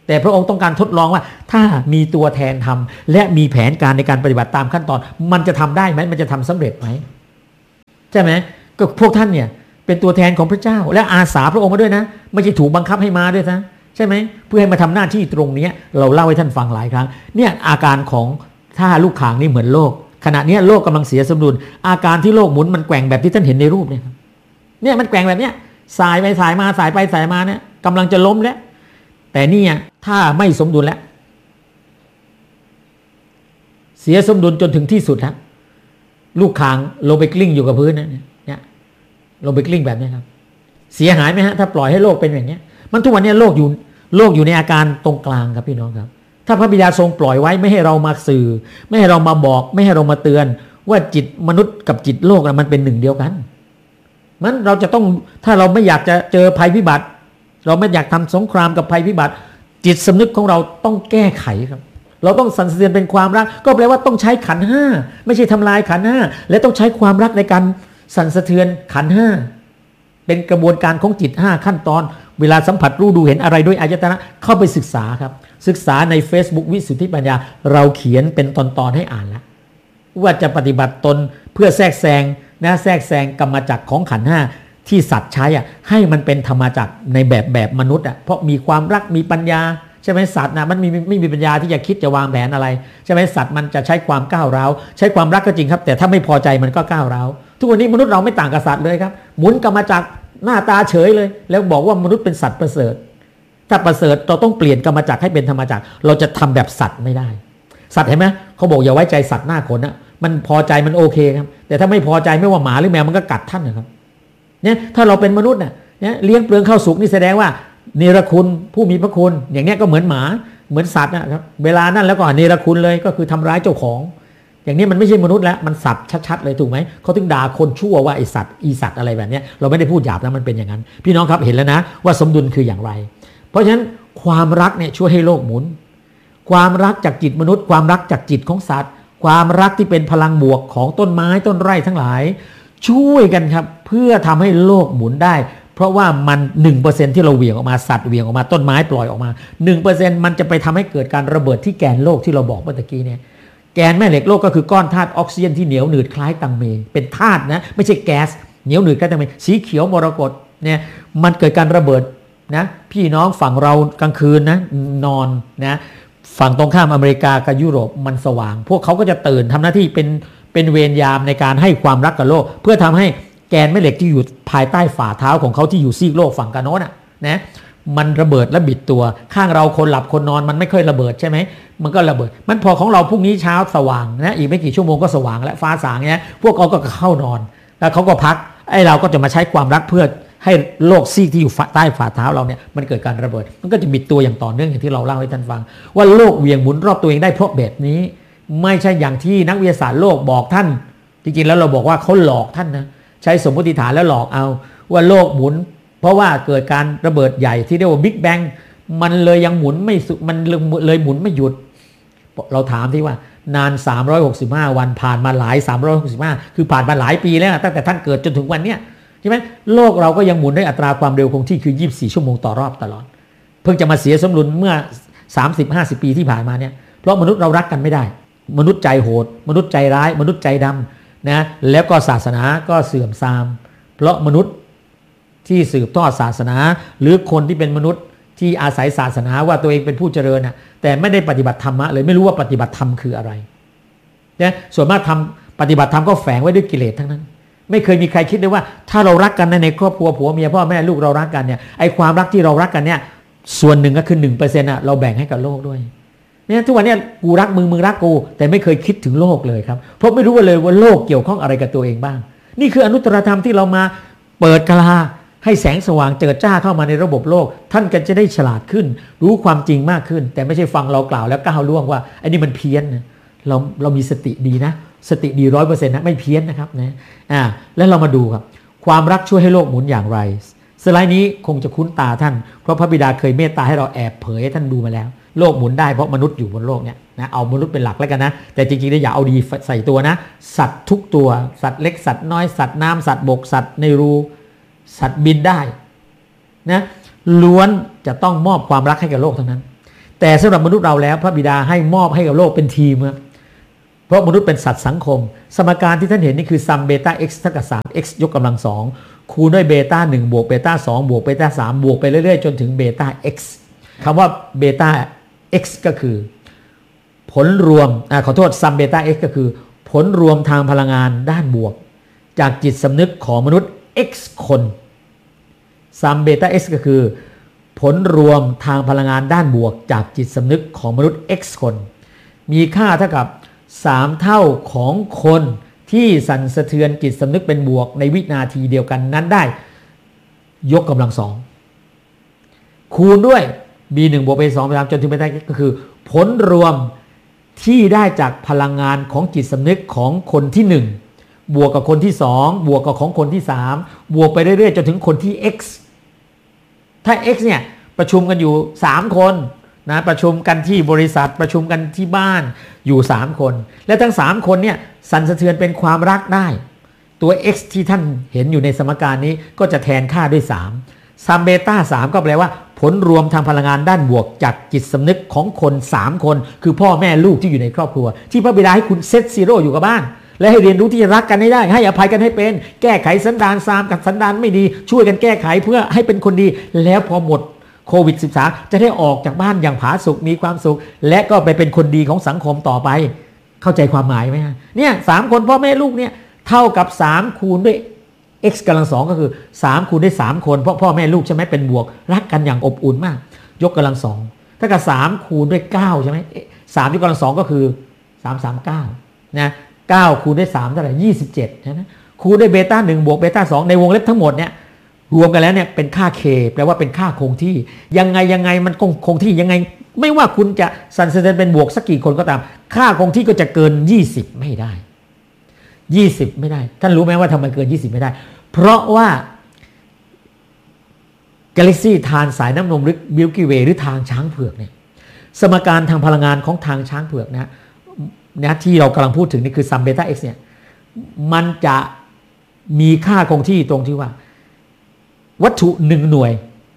แต่พระองค์ต้องการทดลองว่าถ้ามีตัวแทนทำและมีแผนการในการปฏิบัติตามขั้นตอนมันจะทำได้ไหมมันจะทำสำเร็จไหมใช่ไหมก็พวกท่านเนี่ยเป็นตัวแทนของพระเจ้าและอาสาพระองค์มาด้วยนะไม่ใช่ถูกบังคับให้มาด้วยนะใช่ไหมเพื่อให้มาทำหน้าที่ตรงนี้เราเล่าให้ท่านฟังหลายครั้งเนี่ยอาการของถ้าลูกข่างนี่เหมือนโลกขณะนี้โลกกำลังเสียสมดุลอาการที่โลกหมุนมันแกว่งแบบที่ท่านเห็นในรูปเนี่ยเนี่ยมันแกว่งแบบเนี้ยสายไปสายมาสายไปสายมาเนี่ยกำลังจะล้มแล้วแต่นี่ถ้าไม่สมดุลแล้วเสียสมดุลจนถึงที่สุดแล้วลูกข่างลงไปกลิ้งอยู่กับพื้นนะเนี่ยลงไปกลิ้งแบบนี้ครับเสียหายไหมฮะถ้าปล่อยให้โลกเป็นอย่างนี้มันทุกวันนี้โลกอยู่โลกอยู่ในอาการตรงกลางครับพี่น้องครับถ้าพระบิดาทรงปล่อยไว้ไม่ให้เรามาสื่อไม่ให้เรามาบอกไม่ให้เรามาเตือนว่าจิตมนุษย์กับจิตโลกนะมันเป็นหนึ่งเดียวกันมันเราจะต้องถ้าเราไม่อยากจะเจอภัยพิบัติเราไม่อยากทำสงครามกับภัยพิบัติจิตสำนึกของเราต้องแก้ไขครับเราต้องสั่นสะเทือนเป็นความรักก็แปลว่าต้องใช้ขันธ์ห้าไม่ใช่ทำลายขันธ์ห้าและต้องใช้ความรักในการสั่นสะเทือนขันธ์ห้าเป็นกระบวนการของจิตห้าขั้นตอนเวลาสัมผัสรู้ดูเห็นอะไรด้วยอายตนะเข้าไปศึกษาครับศึกษาใน Facebook วิสุทธิปัญญาเราเขียนเป็นตอนๆให้อ่านแล้วว่าจะปฏิบัติตนเพื่อแทรกแซงนะแทรกแซงกรรมจักรของขันธ์ห้าที่สัตว์ใช้อ่ะให้มันเป็นธรรมจักรในแบบแบบมนุษย์อ่ะเพราะมีความรักมีปัญญาใช่ไหมสัตว์นะมันมีไม่มีปัญญาที่จะคิดจะวางแผนอะไรใช่ไหมสัตว์มันจะใช้ความก้าวร้าวใช้ความรักก็จริงครับแต่ถ้าไม่พอใจมันก็ก้าวร้าวทุกวันนี้มนุษย์เราไม่ต่างกับสัตว์เลยครับหมุนกรรมจักรหน้าตาเฉยเลยแล้วบอกว่ามนุษย์เป็นสัตว์ประเสริฐถ้าประเสริฐเราต้องเปลี่ยนกรรมจักรให้เป็นธรรมจักรเราจะทำแบบสัตว์ไม่ได้สัตว์เห็นไหมเขาบอกอย่าไว้ใจสัตว์หน้าขนนะมันพอใจมันโอเคครับแต่ถ้าไม่พอใจไม่ว่าหมาหรือแมวมันก็กัดท่านนะครับเนี่ยถ้าเราเป็นมนุษย์เนี่ยเลี้ยงเปลืองข้าวสุกนี่แสดงว่าเนรคุณผู้มีพระคุณอย่างเนี้ยก็เหมือนหมาเหมือนสัตว์นะครับเวลานั้นแล้วก็เนรคุณเลยก็คือทำร้ายเจ้าของอย่างนี้มันไม่ใช่มนุษย์แล้วมันสัตว์ชัดๆเลยถูกไหมเขาถึงด่าคนชั่วว่าไอสัตว์อีสัตว์อะไรแบบนี้เราไม่ได้พูดหยาบนะมันเป็นอย่างนั้นพี่น้องครับเห็นแล้วนะว่าสมดุลคืออย่างไรเพราะฉะนั้นความรักเนี่ยช่วยให้โลกหมุนความรักจากจิตมนุษย์ความรักจากจิตของสัตว์ความรักที่เป็นพลังบวกของต้นไม้ต้นไร่ทั้งหลายช่วยกันครับเพื่อทำให้โลกหมุนได้เพราะว่ามัน หนึ่งเปอร์เซ็นต์ ที่เราเหวี่ยงออกมาสัตว์เหวี่ยงออกมาต้นไม้ปล่อยออกมา หนึ่งเปอร์เซ็นต์ มันจะไปทำให้เกิดการระเบิดที่แกนโลกที่เราบอกเมื่อกี้เนี่ยแกนแม่เหล็กโลกก็คือก้อนธาตุออกซิเจนที่เหนียวหนืดคล้ายตังเมเป็นธาตุนะไม่ใช่แก๊สเหนียวหนืดคล้ายตังเมสีเขียวมรกตเนี่ยมันเกิดการระเบิดนะพี่น้องฝั่งเรากลางคืนนะนอนนะฝั่งตรงข้ามอเมริกากับยุโรปมันสว่างพวกเขาก็จะตื่นทำหน้าที่เป็นเป็นเวรยามในการให้ความรักกับโลกเพื่อทำให้แกนแม่เหล็กที่อยู่ภายใต้ฝ่าเท้าของเขาที่อยู่ซีกโลกฝั่งกาโน้นอ่ะนะมันระเบิดและบิดตัวข้างเราคนหลับคนนอนมันไม่ค่อยระเบิดใช่ไหมมันก็ระเบิดมันพอของเราพรุ่งนี้เช้าสว่างนะอีกไม่กี่ชั่วโมงก็สว่างและฟ้าสางเนี้ยพวกเขาก็เข้านอนแล้วเขาก็พักไอ้เราก็จะมาใช้ความรักเพื่อให้โลกซีกที่อยู่ใต้ฝ่าเท้าเราเนี่ยมันเกิดการระเบิดมันก็จะบิดตัวอย่างต่อเนื่องอย่างที่เราเล่าให้ท่านฟังว่าโลกเวียงหมุนรอบตัวเองได้เพราะแบบนี้ไม่ใช่อย่างที่นักวิทยาศาสตร์โลกบอกท่านจริงๆแล้วเราบอกว่าเขาหลอกท่านนะใช้สมมติฐานแล้วหลอกเอาว่าโลกหมุนเพราะว่าเกิดการระเบิดใหญ่ที่เรียกว่าบิ๊กแบงมันเลยยังหมุนไม่สุดมันเลยหมุนไม่หยุดเราถามที่ว่านานสามร้อยหกสิบห้าวันผ่านมาหลายสามร้อยหกสิบห้าคือผ่านมาหลายปีแล้วตั้งแต่ท่านเกิดจนถึงวันเนี้ยใช่ไหมโลกเราก็ยังหมุนด้วยอัตราความเร็วคงที่คือยี่สิบสี่ชั่วโมงต่อรอบตลอดเพิ่งจะมาเสียสมดุลเมื่อ สามสิบห้าสิบ ปีที่ผ่านมาเนี่ยเพราะมนุษย์เรารักกันไม่ได้มนุษย์ใจโหดมนุษย์ใจร้ายมนุษย์ใจดำนะแล้วก็ศาสนาก็เสื่อมทรามเพราะมนุษย์ที่สืบทอดศาสนาหรือคนที่เป็นมนุษย์ที่อาศัยศาสนาว่าตัวเองเป็นผู้เจริญนะแต่ไม่ได้ปฏิบัติธรรมะเลยไม่รู้ว่าปฏิบัติธรรมคืออะไรนะส่วนมากทำปฏิบัติธรรมก็แฝงไว้ด้วยกิเลสทั้งนั้นไม่เคยมีใครคิดเลยว่าถ้าเรารักกันในครอบครัวผัวเมียพ่อแม่ลูกเรารักกันเนี่ยไอ้ความรักที่เรารักกันเนี่ยส่วนหนึ่งก็คือ หนึ่งเปอร์เซ็นต์ อ่ะเราแบ่งให้กับโลกด้วยเนี่ยทุกวันนี้กูรักมึงมึงรักกูแต่ไม่เคยคิดถึงโลกเลยครับเพราะไม่รู้เลยว่าโลกเกี่ยวข้องอะไรกับตัวเองบ้างนี่คืออนุตตรธรรมที่เรามาเปิดกลาให้แสงสว่างเจิดจ้าเข้ามาในระบบโลกท่านก็จะได้ฉลาดขึ้นรู้ความจริงมากขึ้นแต่ไม่ใช่ฟังเรากล่าวแล้วก้าวล่วงว่าไอ้นี่มันเพี้ยนนะเราเรามีสติดีนะสติดีร้อยเปอร์เซ็นต์นะไม่เพี้ยนนะครับนะอ่าแล้วเรามาดูครับความรักช่วยให้โลกหมุนอย่างไรสไลด์นี้คงจะคุ้นตาท่านเพราะพระบิดาเคยเมตตาให้เราแอบเผยให้ท่านดูมาแล้วโลกหมุนได้เพราะมนุษย์อยู่บนโลกเนี่ยนะเอามนุษย์เป็นหลักแล้วกันนะแต่จริงๆแล้วอย่าเอาดีใส่ตัวนะสัตว์ทุกตัวสัตว์เล็กสัตว์น้อยสัตว์น้ำสัตว์บกสัตว์ในรูสัตว์บินได้นะล้วนจะต้องมอบความรักให้กับโลกทั้งนั้นแต่สำหรับมนุษย์เราแล้วพระบิดาให้มอบให้กับโลกเป็นทีมครับเพราะมนุษย์เป็นสัตว์สังคมสมการที่ท่านเห็นนี่คือซัมเบต้า x เท่ากับสาม x ยกกำลังสองคูณด้วยเบต้าหนึ่งบวกเบต้าสองบวกเบต้าสามบวกไปเรื่อยๆจนถึงเบต้า x คำว่าเบต้า x ก็คือผลรวมอ่าขอโทษซัมเบต้า x ก็คือผลรวมทางพลังงานด้านบวกจากจิตสำนึกของมนุษย์ x คนซัมเบต้า x ก็คือผลรวมทางพลังงานด้านบวกจากจิตสำนึกของมนุษย์ x คนมีค่าเท่ากับสามเท่าของคนที่สั่นสะเทือนจิตสำนึกเป็นบวกในวินาทีเดียวกันนั้นได้ยกกำลังสองคูณด้วย b หนึ่งบวก b สองไปตามจนถึง beta x ก็คือผลรวมที่ได้จากพลังงานของจิตสำนึกของคนที่หนึ่งบวกกับคนที่สองบวกกับของคนที่สามบวกไปเรื่อยๆจนถึงคนที่ x ถ้า x เนี่ยประชุมกันอยู่สามคนนะประชุมกันที่บริษัทประชุมกันที่บ้านอยู่สามคนและทั้งสามคนเนี่ยสั่นสะเทือนเป็นความรักได้ตัว x ที่ท่านเห็นอยู่ในสมการนี้ก็จะแทนค่าด้วยสามซัมเบต้าสามก็แปลว่าผลรวมทางพลังงานด้านบวกจากจิตสำนึกของคนสามคนคือพ่อแม่ลูกที่อยู่ในครอบครัวที่พระบิดาให้คุณเซตซีโร่อยู่กับบ้านและให้เรียนรู้ที่จะรักกันให้ได้ให้อภัยกันให้เป็นแก้ไขสันดานซามกับสันดานไม่ดีช่วยกันแก้ไขเพื่อให้เป็นคนดีแล้วพอหมดโควิด สิบสาม จะได้ออกจากบ้านอย่างผาสุกมีความสุขและก็ไปเป็นคนดีของสังคมต่อไปเข้าใจความหมายไหมฮะเนี่ยสามคนพ่อแม่ลูกเนี่ยเท่ากับสามคูณด้วย x กำลังสองก็คือสามคูณด้วยสามคนเพราะพ่อแม่ลูกใช่ไหมเป็นบวกรักกันอย่างอบอุ่นมากยกกำลังสองถ้ากับสามคูณด้วยเก้าใช่ไหมสามยกกำลังสองก็คือสามสามเก้านะเก้าคูณด้วยสามเท่าไหร่ยี่สิบเจ็ดนะคูณด้วยเบต้าหนึ่งบวกเบต้าสองในวงเล็บทั้งหมดเนี่ยรวมกันแล้วเนี่ยเป็นค่า k แปลว่าเป็นค่าคงที่ยังไงยังไงมันคงคงที่ยังไงไม่ว่าคุณจะสั่นสะเทือนเป็นบวกสักกี่คนก็ตามค่าคงที่ก็จะเกินยี่สิบไม่ได้ยี่สิบไม่ได้ท่านรู้ไหมว่าทำไมเกินยี่สิบไม่ได้เพราะว่ากาแล็กซี่ทานสายน้ำนมหรือมิลกี้เวย์หรือทางช้างเผือกเนี่ยสมการทางพลังงานของทางช้างเผือกนะนะที่เรากำลังพูดถึงนี่คือซัมเบต้า x เนี่ยมันจะมีค่าคงที่ตรงที่ว่าวัตถุหนึ่งหน่วย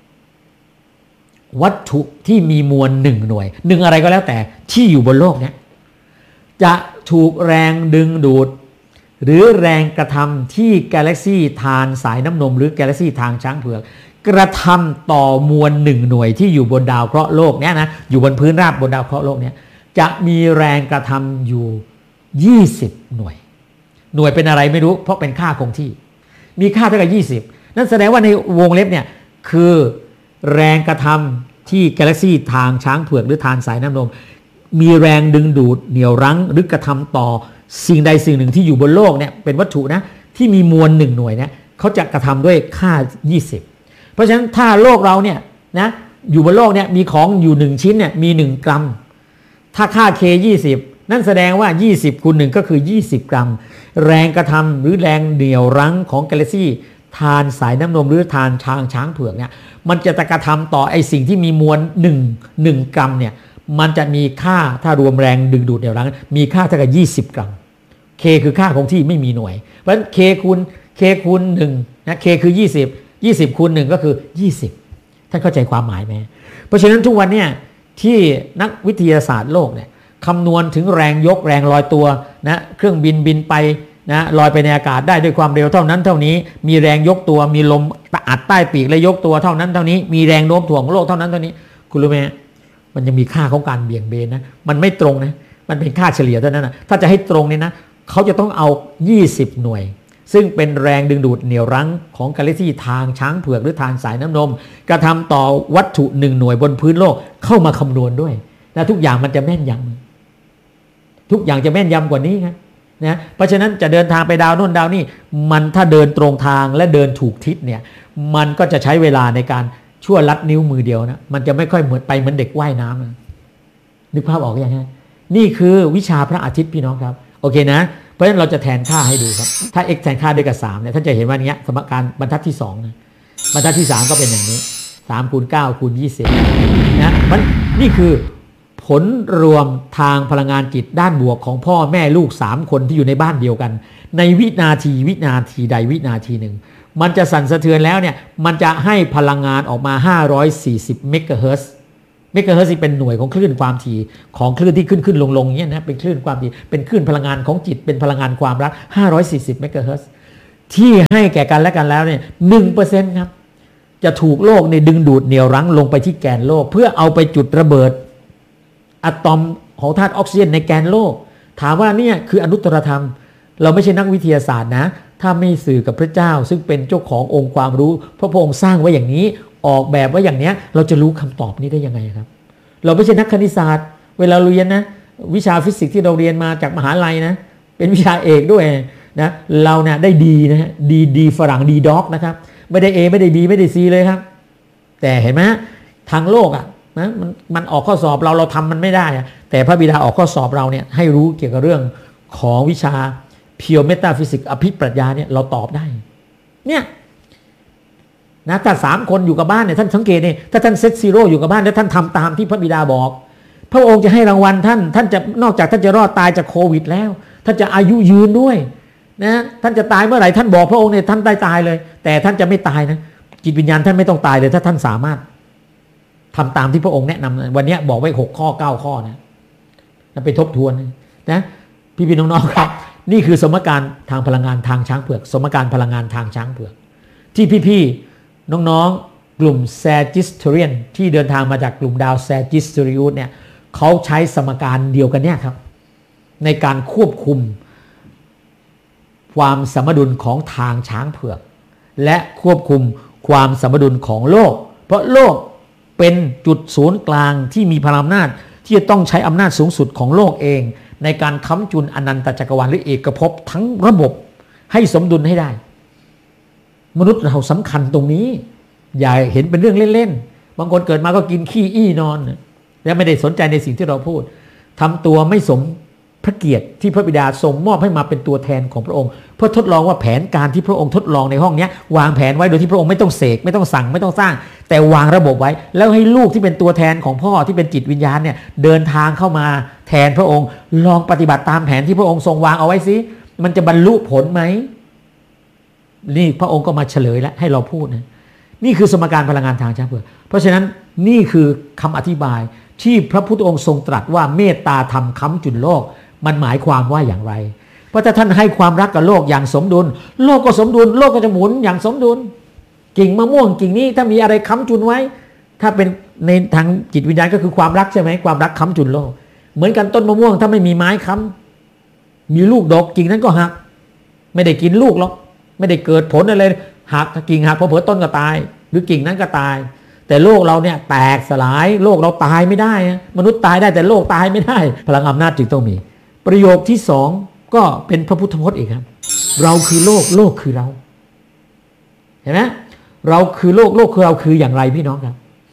วัตถุที่มีมวลหนึ่งหน่วยหนึ่งอะไรก็แล้วแต่ที่อยู่บนโลกนี้จะถูกแรงดึงดูดหรือแรงกระทำที่กาแล็กซี่ทานสายน้ำนมหรือกาแล็กซี่ทางช้างเผือกกระทำต่อมวลหนึ่งหน่วยที่อยู่บนดาวเคราะห์โลกนี้นะอยู่บนพื้นราบบนดาวเคราะห์โลกนี้จะมีแรงกระทำอยู่ยี่สิบหน่วยหน่วยเป็นอะไรไม่รู้เพราะเป็นค่าคงที่มีค่าเท่ากับยี่สิบนั่นแสดงว่าในวงเล็บเนี่ยคือแรงกระทำที่กาแล็กซี่ทางช้างเผือกหรือทานสายน้ำนมมีแรงดึงดูดเหนี่ยวรั้งหรือกระทำต่อสิ่งใดสิ่งหนึ่งที่อยู่บนโลกเนี่ยเป็นวัตถุนะที่มีมวลหนึ่งหน่วยเนี่ยเขาจะกระทำด้วยค่ายี่สิบเพราะฉะนั้นถ้าโลกเราเนี่ยนะอยู่บนโลกเนี่ยมีของอยู่หนึ่งชิ้นเนี่ยมีหนึ่งกรัมถ้าค่า k ยี่สิบนั่นแสดงว่ายี่สิบคูณหนึ่งก็คือยี่สิบกรัมแรงกระทำหรือแรงเหนี่ยวรั้งของกาแล็กซี่ทานสายน้ำนมหรือทานช้างช้างเผือกเนี่ยมันจะกระทำต่อไอสิ่งที่มีมวลหนึ่ง หนึ่งกรัมเนี่ยมันจะมีค่าถ้ารวมแรงดึงดูดเหนี่ยวรั้งมีค่าเท่ากับยี่สิบกรัม k คือค่าคงที่ไม่มีหน่วยเพราะฉะนั้น k คูณ k คูณหนึ่งนะ k คือยี่สิบ ยี่สิบคูณหนึ่งก็คือยี่สิบท่านเข้าใจความหมายไหมเพราะฉะนั้นทุกวันเนี่ยที่นักวิทยาศาสตร์โลกเนี่ยคำนวณถึงแรงยกแรงลอยตัวนะเครื่องบินบินไปนะลอยไปในอากาศได้ด้วยความเร็วเท่านั้นเท่านี้มีแรงยกตัวมีลมอัดใต้ปีกและยกตัวเท่านั้นเท่านี้มีแรงโน้มถ่วงของโลกเท่านั้นเท่านี้คุณรู้ไหมมันยังมีค่าของการเบี่ยงเบนนะมันไม่ตรงนะมันเป็นค่าเฉลี่ยเท่านั้นนะถ้าจะให้ตรงเนี่ยนะเขาจะต้องเอายี่สิบหน่วยซึ่งเป็นแรงดึงดูดเหนี่ยวรั้งของกาแล็กซี่ทางช้างเผือกหรือทางสายน้ำนมกระทำต่อวัตถุหนึ่งหน่วยบนพื้นโลกเข้ามาคำนวณด้วยและทุกอย่างมันจะแม่นยำทุกอย่างจะแม่นยำกว่านี้ครับนะเพราะฉะนั้นจะเดินทางไปดาวโน่นดาวนี่มันถ้าเดินตรงทางและเดินถูกทิศเนี่ยมันก็จะใช้เวลาในการชั่วลัดนิ้วมือเดียวนะมันจะไม่ค่อยเหมือนไปเหมือนเด็กว่ายน้ำนะนึกภาพออกยังไงนี่คือวิชาพระอาทิตย์พี่น้องครับโอเคนะเพราะฉะนั้นเราจะแทนค่าให้ดูครับถ้า x แทนค่าด้วยกับสามเนี่ยท่านจะเห็นว่าเนี้ยสมการบรรทัดที่สองนะบรรทัดที่สามก็เป็นอย่างนี้สามคูณเก้าคูณยี่สิบนะมันนี่คือผลรวมทางพลังงานจิตด้านบวกของพ่อแม่ลูกสามคนที่อยู่ในบ้านเดียวกันในวินาทีวินาทีใดวินาทีหนึ่งมันจะสั่นสะเทือนแล้วเนี่ยมันจะให้พลังงานออกมาห้าร้อยสี่สิบเมกะเฮิรตซ์เเมกะเฮิรตซ์เป็นหน่วยของคลื่นความถี่ของคลื่นที่ขึ้นขึ้นลงลงอย่างเงี้ยนะเป็นคลื่นความถี่เป็นคลื่นพลังงานของจิตเป็นพลังงานความรักห้าร้อยสี่สิบเมกะเฮิรตซ์ที่ให้แก่กันและกันแล้วเนี่ย หนึ่งเปอร์เซ็นต์ ครับจะถูกโลกในดึงดูดเหนี่ยวรั้งลงไปที่แกนโลกเพื่อเอาไปจุดระเบิดอะตอมของธาตุออกซิเจนในแกนโลกถามว่าเนี่ยคืออนุตตรธรรมเราไม่ใช่นักวิทยาศาสตร์นะถ้าไม่สื่อกับพระเจ้าซึ่งเป็นเจ้าขององค์ความรู้พระองค์สร้างไว้อย่างนี้ออกแบบไว้อย่างเนี้ยเราจะรู้คำตอบนี้ได้ยังไงครับเราไม่ใช่นักคณิตศาสตร์เวลาเรียนนะวิชาฟิสิกส์ที่เราเรียนมาจากมหาลัยนะเป็นวิชาเอกด้วยนะเราเนี่ยได้ดีนะฮะดีดีฝรั่งดีด็อกนะครับไม่ได้ A ไม่ได้ B ไม่ได้ C เลยครับแต่เห็นไหมทางโลกอ่ะนะมันมันออกข้อสอบเราเราทำมันไม่ได้แต่พระบิดาออกข้อสอบเราเนี่ยให้รู้เกี่ยวกับเรื่องของวิชาเพียวเมตาฟิสิกส์อภิปรัชญาเนี่ยเราตอบได้เนี่ยนะถ้าสามคนอยู่กับบ้านเนี่ยท่านสังเกตเนี่ยถ้าท่านเซตซีโร่อยู่กับบ้านแล้วท่านทำตามที่พระบิดาบอกพระองค์จะให้รางวัลท่านท่านจะนอกจากท่านจะรอดตายจากโควิดแล้วท่านจะอายุยืนด้วยนะท่านจะตายเมื่อไหร่ท่านบอกพระองค์เนี่ยท่านได้ตายเลยแต่ท่านจะไม่ตายนะจิตวิญญาณท่านไม่ต้องตายเลยถ้าท่านสามารถทำตามที่พระองค์แนะนำวันนี้บอกไว้หกข้อเก้าข้อนะไปทบทวนนะพี่พี่น้องๆครับนี่คือสมการทางพลังงานทางช้างเผือกสมการพลังงานทางช้างเผือกที่พี่ๆน้องๆกลุ่มแซจิสเทเรียนที่เดินทางมาจากกลุ่มดาวแซจิสเทริอุสเนี่ยเขาใช้สมการเดียวกันเนี่ยครับในการควบคุมความสมดุลของทางช้างเผือกและควบคุมความสมดุลของโลกเพราะโลกเป็นจุดศูนย์กลางที่มีพลังอำนาจที่จะต้องใช้อำนาจสูงสุดของโลกเองในการค้ำจุนอนันตจักรวาลหรือเอกภพทั้งระบบให้สมดุลให้ได้มนุษย์เราสำคัญตรงนี้อย่าเห็นเป็นเรื่องเล่นๆบางคนเกิดมาก็กินขี้อี้นอนและไม่ได้สนใจในสิ่งที่เราพูดทำตัวไม่สมพระเกียรติที่พระบิดาทรงมอบให้มาเป็นตัวแทนของพระองค์เพื่อทดลองว่าแผนการที่พระองค์ทดลองในห้องนี้วางแผนไว้โดยที่พระองค์ไม่ต้องเสกไม่ต้องสั่งไม่ต้องสร้างแต่วางระบบไว้แล้วให้ลูกที่เป็นตัวแทนของพ่อที่เป็นจิตวิญญาณเนี่ยเดินทางเข้ามาแทนพระองค์ลองปฏิบัติตามแผนที่พระองค์ทรงวางเอาไว้สิมันจะบรรลุผลไหมนี่พระองค์ก็มาเฉลยแล้วให้เราพูดนะนี่คือสมการพลังงานทางช้างเผือกเพราะฉะนั้นนี่คือคำอธิบายที่พระพุทธองค์ทรงตรัสว่าเมตตาธรรมค้ำจุนโลกมันหมายความว่าอย่างไรเพราะถ้าท่านให้ความรักกับโลกอย่างสมดุลโลกก็สมดุลโลกก็จะหมุนอย่างสมดุลกิ่งมะม่วงกิ่งนี้ถ้ามีอะไรค้ำจุนไว้ถ้าเป็นในทางจิตวิญญาณก็คือความรักใช่ไหมความรักค้ำจุนโลกเหมือนกันต้นมะม่วงถ้าไม่มีไม้ค้ำมีลูกดอกกิ่งนั้นก็หักไม่ได้กินลูกหรอกไม่ได้เกิดผลอะไรหักกิ่งหักพอเผลอต้นก็ตายหรือกิ่งนั้นก็ตายแต่โลกเราเนี่ยแตกสลายโลกเราตายไม่ได้มนุษย์ตายได้แต่โลกตายไม่ได้พลังอำนาจจึงต้องมีประโยคที่สองก็เป็นพระพุทธพจน์อีกครับเราคือโลกโลกคือเราเห็นไหมเราคือโลกโลกคือเราคืออย่างไรพี่น้องครับ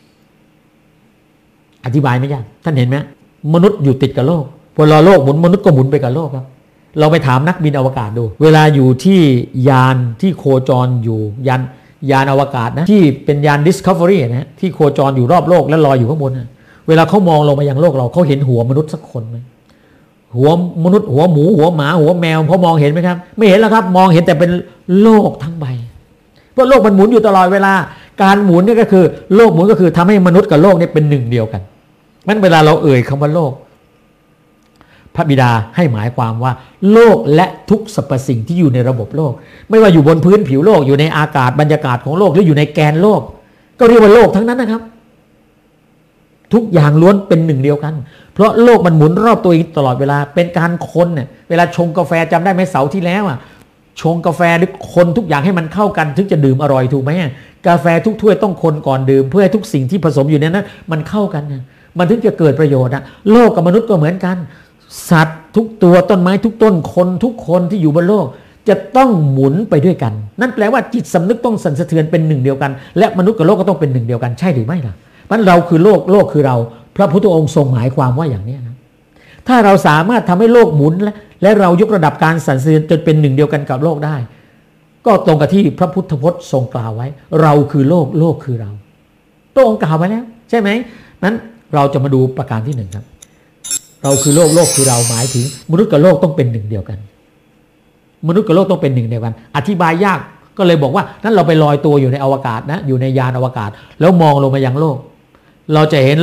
อธิบายไม่ยากท่านเห็นไหมมนุษย์อยู่ติดกับโลกพอเราโลกหมุนมนุษย์ก็หมุนไปกับโลกครับเราไปถามนักบินอวกาศดูเวลาอยู่ที่ยานที่โคจรอยู่ยานยานอวกาศนะที่เป็นยาน Discovery นะที่โคจรอยู่รอบโลกและลอยอยู่ข้างบนนะเวลาเขามองลงมายังโลกเราเขาเห็นหัวมนุษย์สักคนไหมหัวมนุษย์หัวหมูหัวหมาหัวแมวพอมองเห็นไหมครับไม่เห็นแล้วครับมองเห็นแต่เป็นโลกทั้งใบเพราะโลกมันหมุนอยู่ตลอดเวลาการหมุนนี่ก็คือโลกหมุนก็คือทำให้มนุษย์กับโลกนี่เป็นหนึ่งเดียวกันงั้นเวลาเราเอ่ยคำว่าโลกพระบิดาให้หมายความว่าโลกและทุกสรรพสิ่งที่อยู่ในระบบโลกไม่ว่าอยู่บนพื้นผิวโลกอยู่ในอากาศบรรยากาศของโลกหรืออยู่ในแกนโลกก็เรียกว่าโลกทั้งนั้นนะครับทุกอย่างล้วนเป็นหนึ่งเดียวกันเพราะโลกมันหมุนรอบตัวเองตลอดเวลาเป็นการคนเนี่ยเวลาชงกาแฟจำได้ไหมเสาร์ที่แล้วอ่ะชงกาแฟหรือคนทุกอย่างให้มันเข้ากันถึงจะดื่มอร่อยถูกไหมกาแฟทุกถ้วยต้องคนก่อนดื่มเพื่อให้ทุกสิ่งที่ผสมอยู่ในนั้นมันเข้ากันนะมันถึงจะเกิดประโยชน์นะโลกกับมนุษย์ก็เหมือนกันสัตว์ทุกตัวต้นไม้ทุกต้นคนทุกคนที่อยู่บนโลกจะต้องหมุนไปด้วยกันนั่นแปลว่าจิตสำนึกต้องสั่นสะเทือนเป็นหนึ่งเดียวกันและมนุษย์กับโลกก็ต้องเป็นหนึ่งเดียวกันใช่หรือไม่ล่ะมันเราคือโลกโลกคือเราพระพุทธองค์ทรงหมายความว่าอย่างนี้นะถ้าเราสามารถทำให้โลกหมุนและและเรายกระดับการสั่นสะเทือนจนเป็นหนึ่งเดียวกันกับโลกได้ก็ตรงกับที่พระพุทธพจน์ทรงกล่าวไว้เราคือโลกโลกคือเราพระองค์กล่าวไว้แล้วใช่ไหมนั้นเราจะมาดูประการที่หนึ่งครับเราคือโลกโลกคือเราหมายถึงมนุษย์กับโลกต้องเป็นหนึ่งเดียวกันมนุษย์กับโลกต้องเป็นหนึ่งเดียวกันอธิบายยากก็เลยบอกว่านั้นเราไปลอยตัวอยู่ในอวกาศนะอยู่ในยานอวกาศแล้วมองลงมายังโลกเราจะเห็นโลก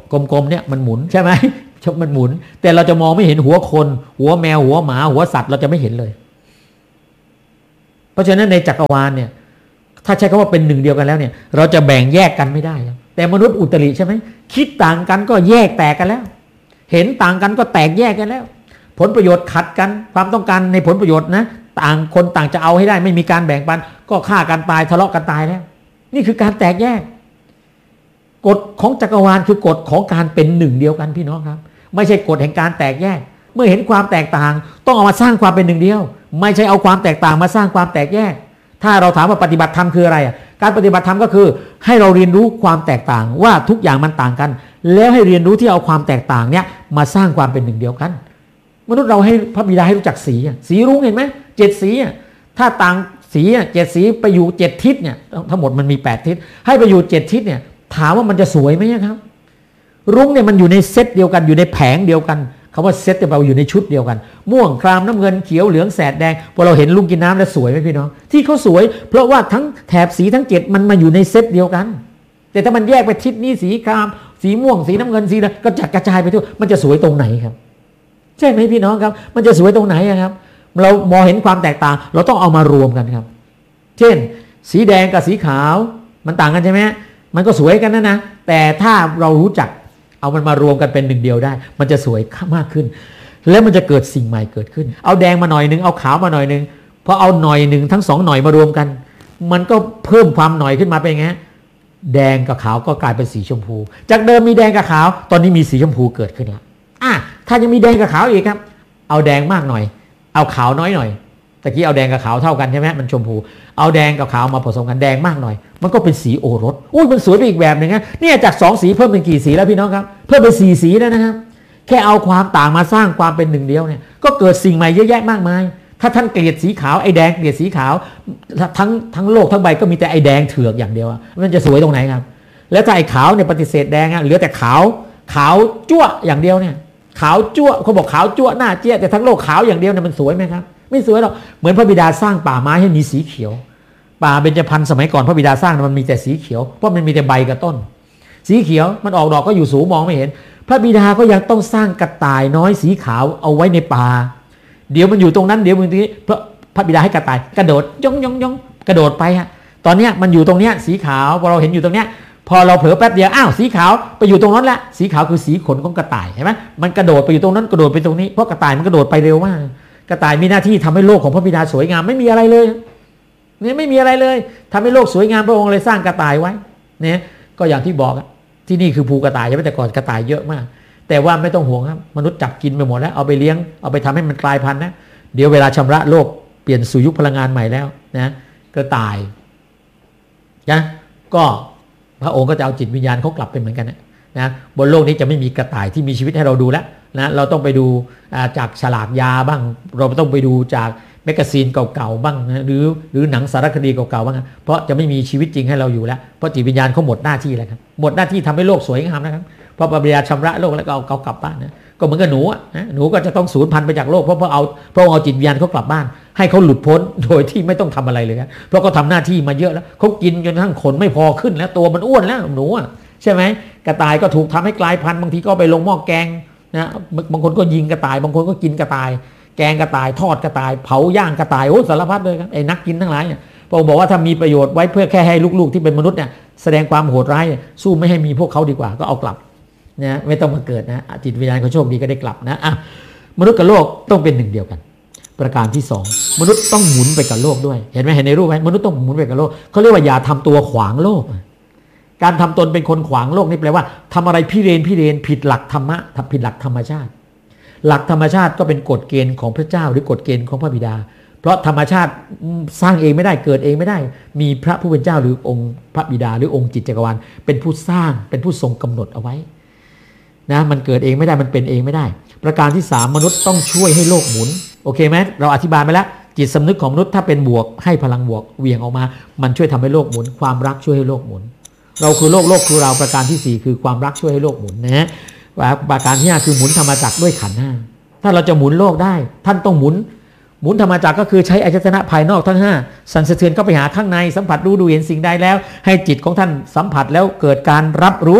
กลมๆเนี่ยมันหมุนใช่ไหมมันหมุนแต่เราจะมองไม่เห็นหัวคนหัวแมวหัวหมาหัวสัตว์เราจะไม่เห็นเลยเพราะฉะนั้นในจักรวาลเนี่ยถ้าใช้คำว่าเป็นหนึ่งเดียวกันแล้วเนี่ยเราจะแบ่งแยกกันไม่ได้แต่มนุษย์อุตริใช่ไหมคิดต่างกันก็แยกแตกกันแล้วเห็นต่างกันก็แตกแยกกันแล้วผลประโยชน์ขัดกันความต้องการในผลประโยชน์นะต่างคนต่างจะเอาให้ได้ไม่มีการแบ่งปันก็ฆ่ากันตายทะเลาะกันตายแล้วนี่คือการแตกแยกกฎของจักรวาลคือกฎของการเป็นหนึ่งเดียวกันพี่น้องครับไม่ใช่กฎแห่งการแตกแยกเมื่อเห็นความแตกต่างต้องเอามาสร้างความเป็นหนึ่งเดียวไม่ใช่เอาความแตกต่างมาสร้างความแตกแยกถ้าเราถามว่าปฏิบัติธรรมคืออะไรอ่ะการปฏิบัติธรรมก็คือให้เราเรียนรู้ความแตกต่างว่าทุกอย่างมันต่างกันแล้วให้เรียนรู้ที่เอาความแตกต่างเนี้ยมาสร้างความเป็นหนึ่งเดียวกันมนุษย์เราให้พระบิดาให้รู้จักสีสีรุ้งเห็นไหมเจ็ดสีถ้าต่างสีเจ็ดสีไปอยู่เจ็ดทิศเนี่ยทั้งหมดมันมีแปดทิศให้ไปอยู่เจ็ดทิศเนี่ยถามว่ามันจะสวยไหมครับรุ้งเนี่ยมันอยู่ในเซตเดียวกันอยู่ในแผงเดียวกันคำว่าเซตจะแปลว่าอยู่ในชุดเดียวกันม่วงครามน้ำเงินเขียวเหลืองแสดแดงพอเราเห็นลุงกินน้ำแล้วสวยไหมพี่น้องที่เขาสวยเพราะว่าทั้งแถบสีทั้งเจ็ดมันมาอยู่ในเซตเดียวกันแต่ถ้ามันแยกไปทิศนี้สีครามสีม่วงสีน้ำเงินสีอะไรก็จัดกระจายไปทั่วมันจะสวยตรงไหนครับใช่ไหมพี่น้องครับมันจะสวยตรงไหนครับเรามองเห็นความแตกต่างเราต้องเอามารวมกันครับเช่นสีแดงกับสีขาวมันต่างกันใช่ไหมมันก็สวยกันนะนะแต่ถ้าเรารู้จักเอามันมารวมกันเป็นหนึ่งเดียวได้มันจะสวยมากขึ้นแล้วมันจะเกิดสิ่งใหม่เกิดขึ้นเอาแดงมาหน่อยนึงเอาขาวมาหน่อยนึงพอเอาหน่อยหนึ่งทั้งสองหน่อยมารวมกันมันก็เพิ่มความหน่อยขึ้นมาเป็นไงแดงกับขาวก็กลายเป็นสีชมพูจากเดิมมีแดงกับขาวตอนนี้มีสีชมพูเกิดขึ้นแล้วอ่ะถ้ายังมีแดงกับขาวอีกครับเอาแดงมากหน่อยเอาขาวน้อยหน่อยตะกี้เอาแดงกับขาวเท่ากันใช่ไหมมันชมพูเอาแดงกับขาวมาผสมกันแดงมากหน่อยมันก็เป็นสีโอรสอุ้ยมันสวยไปอีกแบบหนึ่งนะเนี่ยจากสองสีเพิ่มเป็นกี่สีแล้วพี่น้องครับเพิ่มเป็นสี่สีแล้วนะครับแค่เอาความต่างมาสร้างความเป็นหนึ่งเดียวเนี่ยก็เกิดสิ่งใหม่เยอะแยะมากมายถ้าท่านเกลียดสีขาวไอ้แดงเกลียดสีขาวทั้งทั้งโลกทั้งใบก็มีแต่ไอ้แดงเถือกอย่างเดียวมันจะสวยตรงไหนครับแล้วถ้าไอ้ขาวเนี่ยปฏิเสธแดงอ่ะเหลือแต่ขาวขาวจั่วอย่างเดียวเนี่ยขาวจั่วเขาบอกขาวจั่วหน้าเจี๊ยแต่ทั้งโลกขาวอย่างเดียวเนี่ยมันสวยไหมครับไม่สวยหรอกเหมือนพระบิดาสร้างป่าไม้ให้มีสีเขียวป่าเบญจพรรณสมัยก่อนพระบิดาสร้างมันมีแต่สีเขียวเพราะมันมีแต่ใบกับต้นสีเขียวมันออกดอกก็อยู่สูงมองไม่เห็นพระบิดาก็ยังต้องสร้างกระต่ายน้อยสีขาวเอาไว้ในป่าเดี๋ยวมันอยู่ตรงนั้นเดี๋ยวมันตรงนี้พระพระบิดาให้กระต่ายกระโดดย่องย่องย่องกระโดดไปฮะตอนเนี้ยมันอยู่ตรงเนี้ยสีขาวพอเราเห็นอยู่ตรงเนี้ยพอเราเผลอแป๊บเดียวอ้าวสีขาวไปอยู่ตรงนั้นละสีขาวคือสีขนของกระต่ายเห็นไหมมันกระโดดไปอยู่ตรงนั้นกระโดดไปตรงนี้เพราะกระต่ายมันกระโดดไปเร็วมากกระต่ายมีหน้าที่ทำให้โลกของพระบิดาสวยงามไม่มีอะไรเลยเนี่ยไม่มีอะไรเลยทำให้โลกสวยงามพระองค์เลยสร้างกระต่ายไว้เนี่ยก็อย่างที่บอกที่นี่คือภูกระต่ายใช่ไหมแต่ก่อนกระต่ายเยอะมากแต่ว่าไม่ต้องห่วงครับมนุษย์จับกินไปหมดแล้วเอาไปเลี้ยงเอาไปทำให้มันกลายพันธุ์นะเดี๋ยวเวลาชำระโลกเปลี่ยนสู่ยุคพลังงานใหม่แล้วนะกระต่ายนะก็พระองค์ก็จะเอาจิตวิญญาณเขากลับไปเหมือนกันนะนะบนโลกนี้จะไม่มีกระต่ายที่มีชีวิตให้เราดูแล้วนะเราต้องไปดูจากฉลากยาบ้างเราต้องไปดูจากแมกกาซีนเก่าๆบ้างนะหรือหรือหนังสารคดีเก่าๆบ้างนะเพราะจะไม่มีชีวิตจริงให้เราอยู่แล้วเพราะจิตวิญญาณเขาหมดหน้าที่แล้วครับหมดหน้าที่ทำให้โลกสวยงามนะครับเพราะพระบิดาชำระโลกแล้วก็เอาเขากลับบ้านนะก็เหมือนกับหนูนะหนูก็จะต้องสูญพันธุ์ไปจากโลกเพราะเพราะเอาเพราะเอาจิตวิญญาณเขากลับบ้านให้เขาหลุดพ้นโดยที่ไม่ต้องทำอะไรเลยครับเพราะเขาทำหน้าที่มาเยอะแล้วเขากินจนทั้งขนไม่พอขึ้นแล้วตัวมันอ้วนแล้วหนูอ่ะใช่ไหมกระต่ายก็ถูกทำให้กลายพันธุ์บางทีก็ไปลงหม้อแกงนะบางคนก็ยิงกระต่ายบางคนก็กินกระต่ายแกงกระต่ายทอดกระต่ายเผาย่างกระต่ายโอ้สารพัดเลยครับไอ้นักกินทั้งหลายเนี่ยพระองค์บอกว่าถ้ามีประโยชน์ไว้เพื่อแค่ให้ลูกๆที่เป็นมนุษย์เนี่ยแสดงความโหดร้ายสู้ไม่ให้มีพวกเขาดีกว่าก็เอากลับนะไม่ต้องมาเกิดนะจิตวิญญาณเขาโชคดีก็ได้กลับนะอ่ะมนุษย์กับโลกต้องเป็นหนึ่งเดียวกันประการที่สองมนุษย์ต้องหมุนไปกับโลกด้วยเห็นไหมเห็นในรูปไหมมนุษย์ต้องหมุนไปกับโลกเขาเรียกว่าอย่าทำตัวขวางโลกการทำตนเป็นคนขวางโลกนี่แปลว่าทำอะไรพิเรนพิเรนผิดหลักธรรมะผิดหลักธรรมชาติหลักธรรมชาติก็เป็นกฎเกณฑ์ของพระเจ้าหรือกฎเกณฑ์ของพระบิดาเพราะธรรมชาติสร้างเองไม่ได้เกิดเองไม่ได้มีพระผู้เป็นเจ้าหรือองค์พระบิดาหรือองค์จิตจักรวาลเป็นผู้สร้างเป็นผู้ทรงกำหนดเอาไว้นะมันเกิดเองไม่ได้มันเป็นเองไม่ได้ประการที่สามมนุษย์ต้องช่วยให้โลกหมุนโอเคไหมเราอธิบายไปแล้วจิตสำนึกของมนุษย์ถ้าเป็นบวกให้พลังบวกเวียงออกมามันช่วยทำให้โลกหมุนความรักช่วยให้โลกหมุนเราคือโลกโลกคือเราประการที่สี่คือความรักช่วยให้โลกหมุนนะฮะประการที่ห้าคือหมุนธรรมจักรด้วยขันธ์ห้าถ้าเราจะหมุนโลกได้ท่านต้องหมุนหมุนธรรมจักรก็คือใช้อายตนะภายนอกทั้งห้าสั่นสะเทือนเข้าไปหาข้างในสัมผัสรู้ดูเห็นสิ่งใดแล้วให้จิตของท่านสัมผัสแล้วเกิดการรับรู้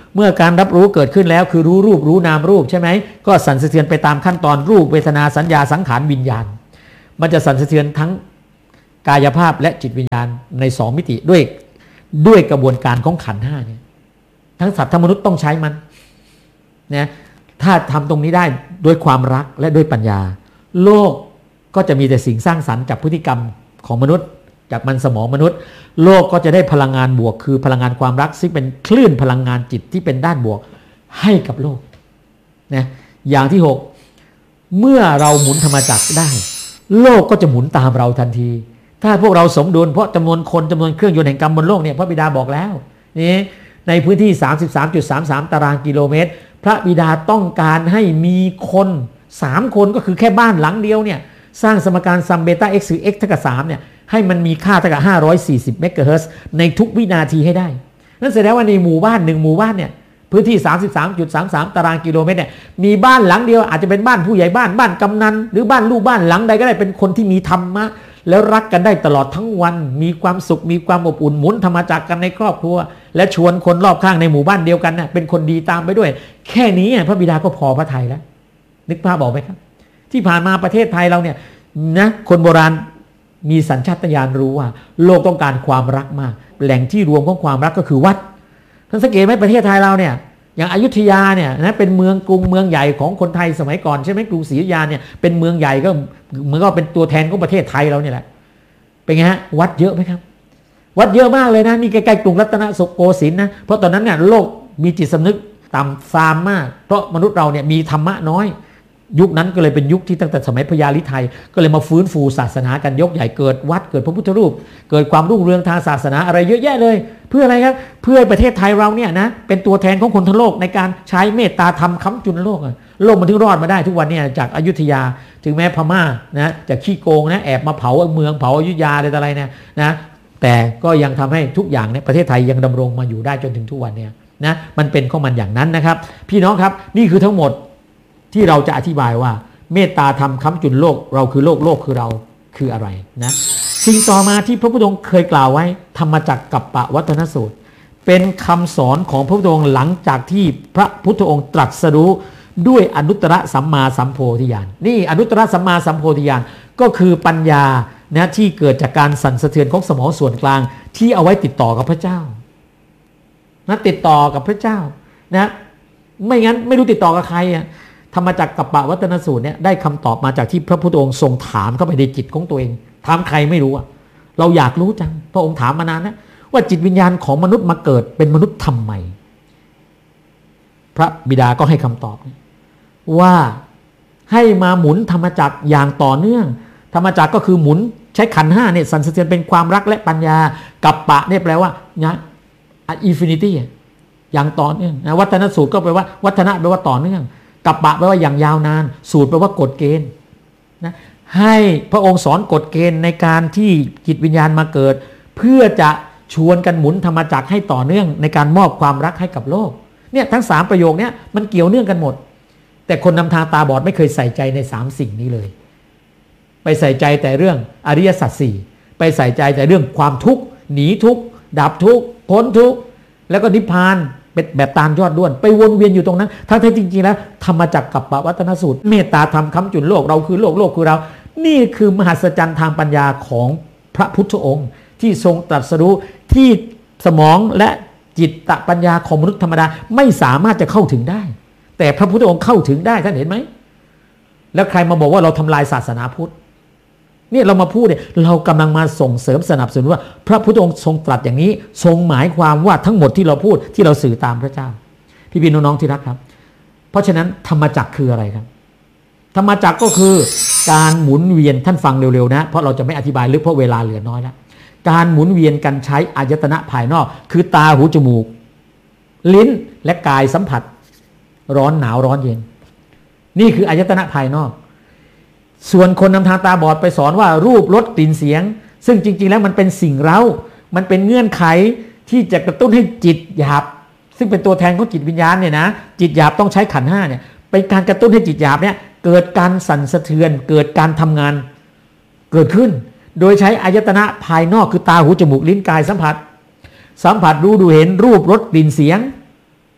เมื่อการรับรู้เกิดขึ้นแล้วคือรู้รูปรู้นามรูปใช่ไหมก็สั่นสะเทือนไปตามขั้นตอนรูปเวทนาสัญญาสังขารวิญญาณมันจะสั่นสะเทือนทั้งกายภาพและจิตวิญญาณในสองมิติด้วยด้วยกระบวนการของขันธ์ห้าเนี่ยทั้งสัตว์ทั้งมนุษย์ต้องใช้มันนะถ้าทำตรงนี้ได้ด้วยความรักและด้วยปัญญาโลกก็จะมีแต่สิ่งสร้างสรรค์จากพฤติกรรมของมนุษย์จากมันสมองมนุษย์โลกก็จะได้พลังงานบวกคือพลังงานความรักซึ่งเป็นคลื่นพลังงานจิตที่เป็นด้านบวกให้กับโลกนะอย่างที่หกเมื่อเราหมุนธรรมจักรได้โลกก็จะหมุนตามเราทันทีถ้าพวกเราสมดุลเพราะจำนวนคนจำนวนเครื่องยนต์แห่งกรรมบนโลกเนี่ยพระบิดาบอกแล้วนี่ในพื้นที่ สามสิบสามจุดสามสาม ตารางกิโลเมตรพระบิดาต้องการให้มีคนสามคนก็คือแค่บ้านหลังเดียวเนี่ยสร้างสมการซัมเบต้า x คือ x เท่ากับสามเนี่ยให้มันมีค่าเท่ากับห้าร้อยสี่สิบเมกะเฮิรตซ์ในทุกวินาทีให้ได้นั่นแสดงว่าในหมู่บ้านหนึ่งหมู่บ้านเนี่ยพื้นที่ สามสิบสามจุดสามสาม ตารางกิโลเมตรเนี่ยมีบ้านหลังเดียวอาจจะเป็นบ้านผู้ใหญ่บ้านบ้านกำนันหรือบ้านลูกบ้านหลังใดก็ได้เป็นคนที่มีธรรมะแล้วรักกันได้ตลอดทั้งวันมีความสุขมีความอบอุ่นหมุนธรรมจักรกันในครอบครัวและชวนคนรอบข้างในหมู่บ้านเดียวกันน่ะเป็นคนดีตามไปด้วยแค่นี้พระบิดาก็พอพระทัยแล้วนึกภาพบอกไหมครับที่ผ่านมาประเทศไทยเราเนี่ยนะคนโบราณมีสัญชาตญาณรู้ว่าโลกต้องการความรักมากแหล่งที่รวมของความรักก็คือวัดท่านสังเกตไหมประเทศไทยเราเนี่ยอย่างอยุธยาเนี่ยนะเป็นเมืองกรุงเมืองใหญ่ของคนไทยสมัยก่อนใช่ไหมกรุงศรีอยุธยาเนี่ยเป็นเมืองใหญ่ก็เหมือนก็เป็นตัวแทนของประเทศไทยเราเนี่ยแหละเป็นไงฮะวัดเยอะไหมครับวัดเยอะมากเลยนะนี่ใกล้ๆกรุงรัตนโกสินทร์นะเพราะตอนนั้นเนี่ยโลกมีจิตสำนึกต่ำทรามมากเพราะมนุษย์เราเนี่ยมีธรรมะน้อยยุคนั้นก็เลยเป็นยุคที่ตั้งแต่สมัยพญาลิไทยก็เลยมาฟื้นฟูศาสนากันยกใหญ่เกิดวัดเกิดพระพุทธรูปเกิดความรุ่งเรืองทางศาสนาอะไรเยอะแยะเลยเพื่ออะไรครับเพื่อประเทศไทยเราเนี่ยนะเป็นตัวแทนของคนทั้งโลกในการใช้เมตตาธรรมค้ำจุนโลกโลกมันถึงรอดมาได้ทุกวันเนี่ยจากอยุธยาถึงแม้พม่านะจากขี้โกงนะแอบมาเผาเมืองเผาอยุธยาอะไรต่ออะไรเนี่ยนะแต่ก็ยังทำให้ทุกอย่างเนี่ยประเทศไทยยังดำรงมาอยู่ได้จนถึงทุกวันเนี่ยนะมันเป็นของมันอย่างนั้นนะครับพี่น้องครับนี่คือทั้งหมดที่เราจะอธิบายว่าเมตตาธรรมค้ำจุนโลกเราคือโลกโลกคือเราคืออะไรนะสิ่งต่อมาที่พระพุทธองค์เคยกล่าวไว้ธรรมจักรกัปปวัตนสูตรเป็นคำสอนของพระพุทธองค์หลังจากที่พระพุทธองค์ตรัสรู้ด้วยอนุตตรสัมมาสัมโพธิญาณนี่อนุตตรสัมมาสัมโพธิญาณก็คือปัญญานะที่เกิดจากการสั่นสะเทือนของสมองส่วนกลางที่เอาไว้ติดต่อกับพระเจ้านะติดต่อกับพระเจ้านะไม่งั้นไม่รู้ติดต่อกับใครอ่ะธรรมจักรกัปปวัตนสูตรเนี่ยได้คำตอบมาจากที่พระพุทธองค์ทรงถามเข้าไปในจิตของตัวเองถามใครไม่รู้อ่ะเราอยากรู้จังพระองค์ถามมานานนะว่าจิตวิญญาณของมนุษย์มาเกิดเป็นมนุษย์ทำไมพระบิดาก็ให้คำตอบว่าให้มาหมุนธรรมจักรอย่างต่อเนื่องธรรมจักรก็คือหมุนใช้ขันธ์ห้าเนี่ยสั่นสะเทือนเป็นความรักและปัญญากัปปะเนี่ยแปลว่านะอินฟินิตี้อย่างต่อเนื่องนะวัฒนสูตรก็แปลว่าวัฒนะแปลว่าต่อเนื่องกัปปะแปลว่าอย่างยาวนานสูตรแปลว่ากฎเกณฑ์นะให้พระองค์สอนกฎเกณฑ์ในการที่จิตวิญญาณมาเกิดเพื่อจะชวนกันหมุนธรรมจักรให้ต่อเนื่องในการมอบความรักให้กับโลกเนี่ยทั้งสามประโยคนี้มันเกี่ยวเนื่องกันหมดแต่คนนำทางตาบอดไม่เคยใส่ใจในสามสิ่งนี้เลยไปใส่ใจแต่เรื่องอริยสัจสี่ไปใส่ใจแต่เรื่องความทุกข์หนีทุกข์ดับทุกข์พ้นทุกข์แล้วก็นิพพานเป็นแบบตามยอดด้วนไปวนเวียนอยู่ตรงนั้นทั้งที่จริงๆแล้วธรรมจักรกัปปวัตนสูตรเมตตาธรรมค้ำจุนโลกเราคือโลกโลกคือเรานี่คือมหัศจรรย์ทางปัญญาของพระพุทธองค์ที่ทรงตรัสรู้ที่สมองและจิตตปัญญาของมนุษย์ธรรมดาไม่สามารถจะเข้าถึงได้แต่พระพุทธองค์เข้าถึงได้ท่านเห็นไหมแล้วใครมาบอกว่าเราทำลายศาสนาพุทธเนี่ยเรามาพูดเนี่ยเรากำลังมาส่งเสริมสนับสนุนว่าพระพุทธองค์ทรงตรัสอย่างนี้ทรงหมายความว่าทั้งหมดที่เราพูดที่เราสื่อตามพระเจ้าพี่พี่น้องๆที่รักครับเพราะฉะนั้นธรรมจักรคืออะไรครับธรรมจักรก็คือการหมุนเวียนท่านฟังเร็วๆนะเพราะเราจะไม่อธิบายลึกเพราะเวลาเหลือน้อยแล้วการหมุนเวียนกันใช้อายตนะภายนอกคือตาหูจมูกลิ้นและกายสัมผัสร้อนหนาวร้อนเย็นนี่คืออายตนะภายนอกส่วนคนนำทางตาบอดไปสอนว่ารูปรสกลิ่นเสียงซึ่งจริงๆแล้วมันเป็นสิ่งเร้ามันเป็นเงื่อนไขที่จะกระตุ้นให้จิตหยาบซึ่งเป็นตัวแทนของจิตวิญญาณเนี่ยนะจิตหยาบต้องใช้ขันธ์ห้าเนี่ยเป็นการกระตุ้นให้จิตหยาบเนี่ยเกิดการสั่นสะเทือนเกิดการทำงานเกิดขึ้นโดยใช้อายตนะภายนอกคือตาหูจมูกลิ้นกายสัมผัสสัมผัสรู้ดูเห็นรูปรสกลิ่นเสียง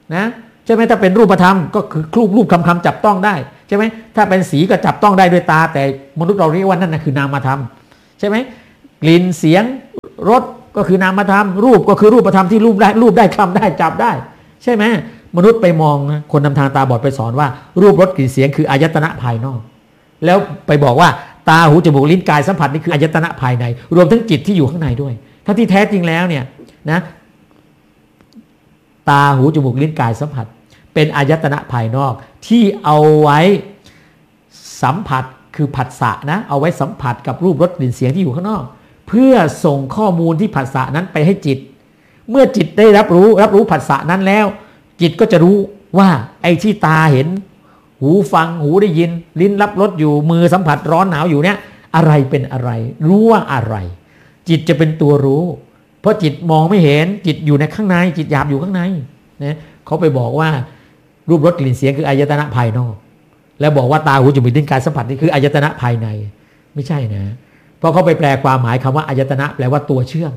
นะใช่ไหมถ้าเป็นรูปธรรมก็คือรูปรูปคำคำจับต้องได้ใช่ไหมถ้าเป็นสีก็จับต้องได้ด้วยตาแต่มนุษย์เราเรียกว่านั่นนะคือนามธรรมใช่ไหมกลิ่นเสียงรสก็คือนามธรรมรูปก็คือรูปธรรมที่รูปได้รูปได้คลำได้จับได้ใช่ไหมมนุษย์ไปมองนะคนนำทางตาบอดไปสอนว่ารูปรสกลิ่นเสียงคืออายตนะภายนอกแล้วไปบอกว่าตาหูจมูกลิ้นกายสัมผัสนี่คืออายตนะภายในรวมทั้งจิตที่อยู่ข้างในด้วยถ้าที่แท้จริงแล้วเนี่ยนะตาหูจมูกลิ้นกายสัมผัสเป็นอายตนะภายนอกที่เอาไว้สัมผัสคือผัสสะนะเอาไว้สัมผัสกับรูปรสกลิ่นเสียงที่อยู่ข้างนอกเพื่อส่งข้อมูลที่ผัสสะนั้นไปให้จิตเมื่อจิตได้รับรู้รับรู้ผัสสะนั้นแล้วจิตก็จะรู้ว่าไอ้ที่ตาเห็นหูฟังหูได้ยินลิ้นรับรสอยู่มือสัมผัสร้อนหนาวอยู่เนี่ยอะไรเป็นอะไรรู้ว่าอะไรจิตจะเป็นตัวรู้เพราะจิตมองไม่เห็นจิตอยู่ในข้างในจิตหยาบอยู่ข้างในนะเขาไปบอกว่ารูปรสกลิ่นเสียงคืออายตนะภายนอกแล้วบอกว่าตาหูจมูกลิ้นกายสัมผัสนี่คืออายตนะภายในไม่ใช่นะเพราะเขาไปแปลความหมายคำว่าอายตนะแปลว่าตัวเชื่อม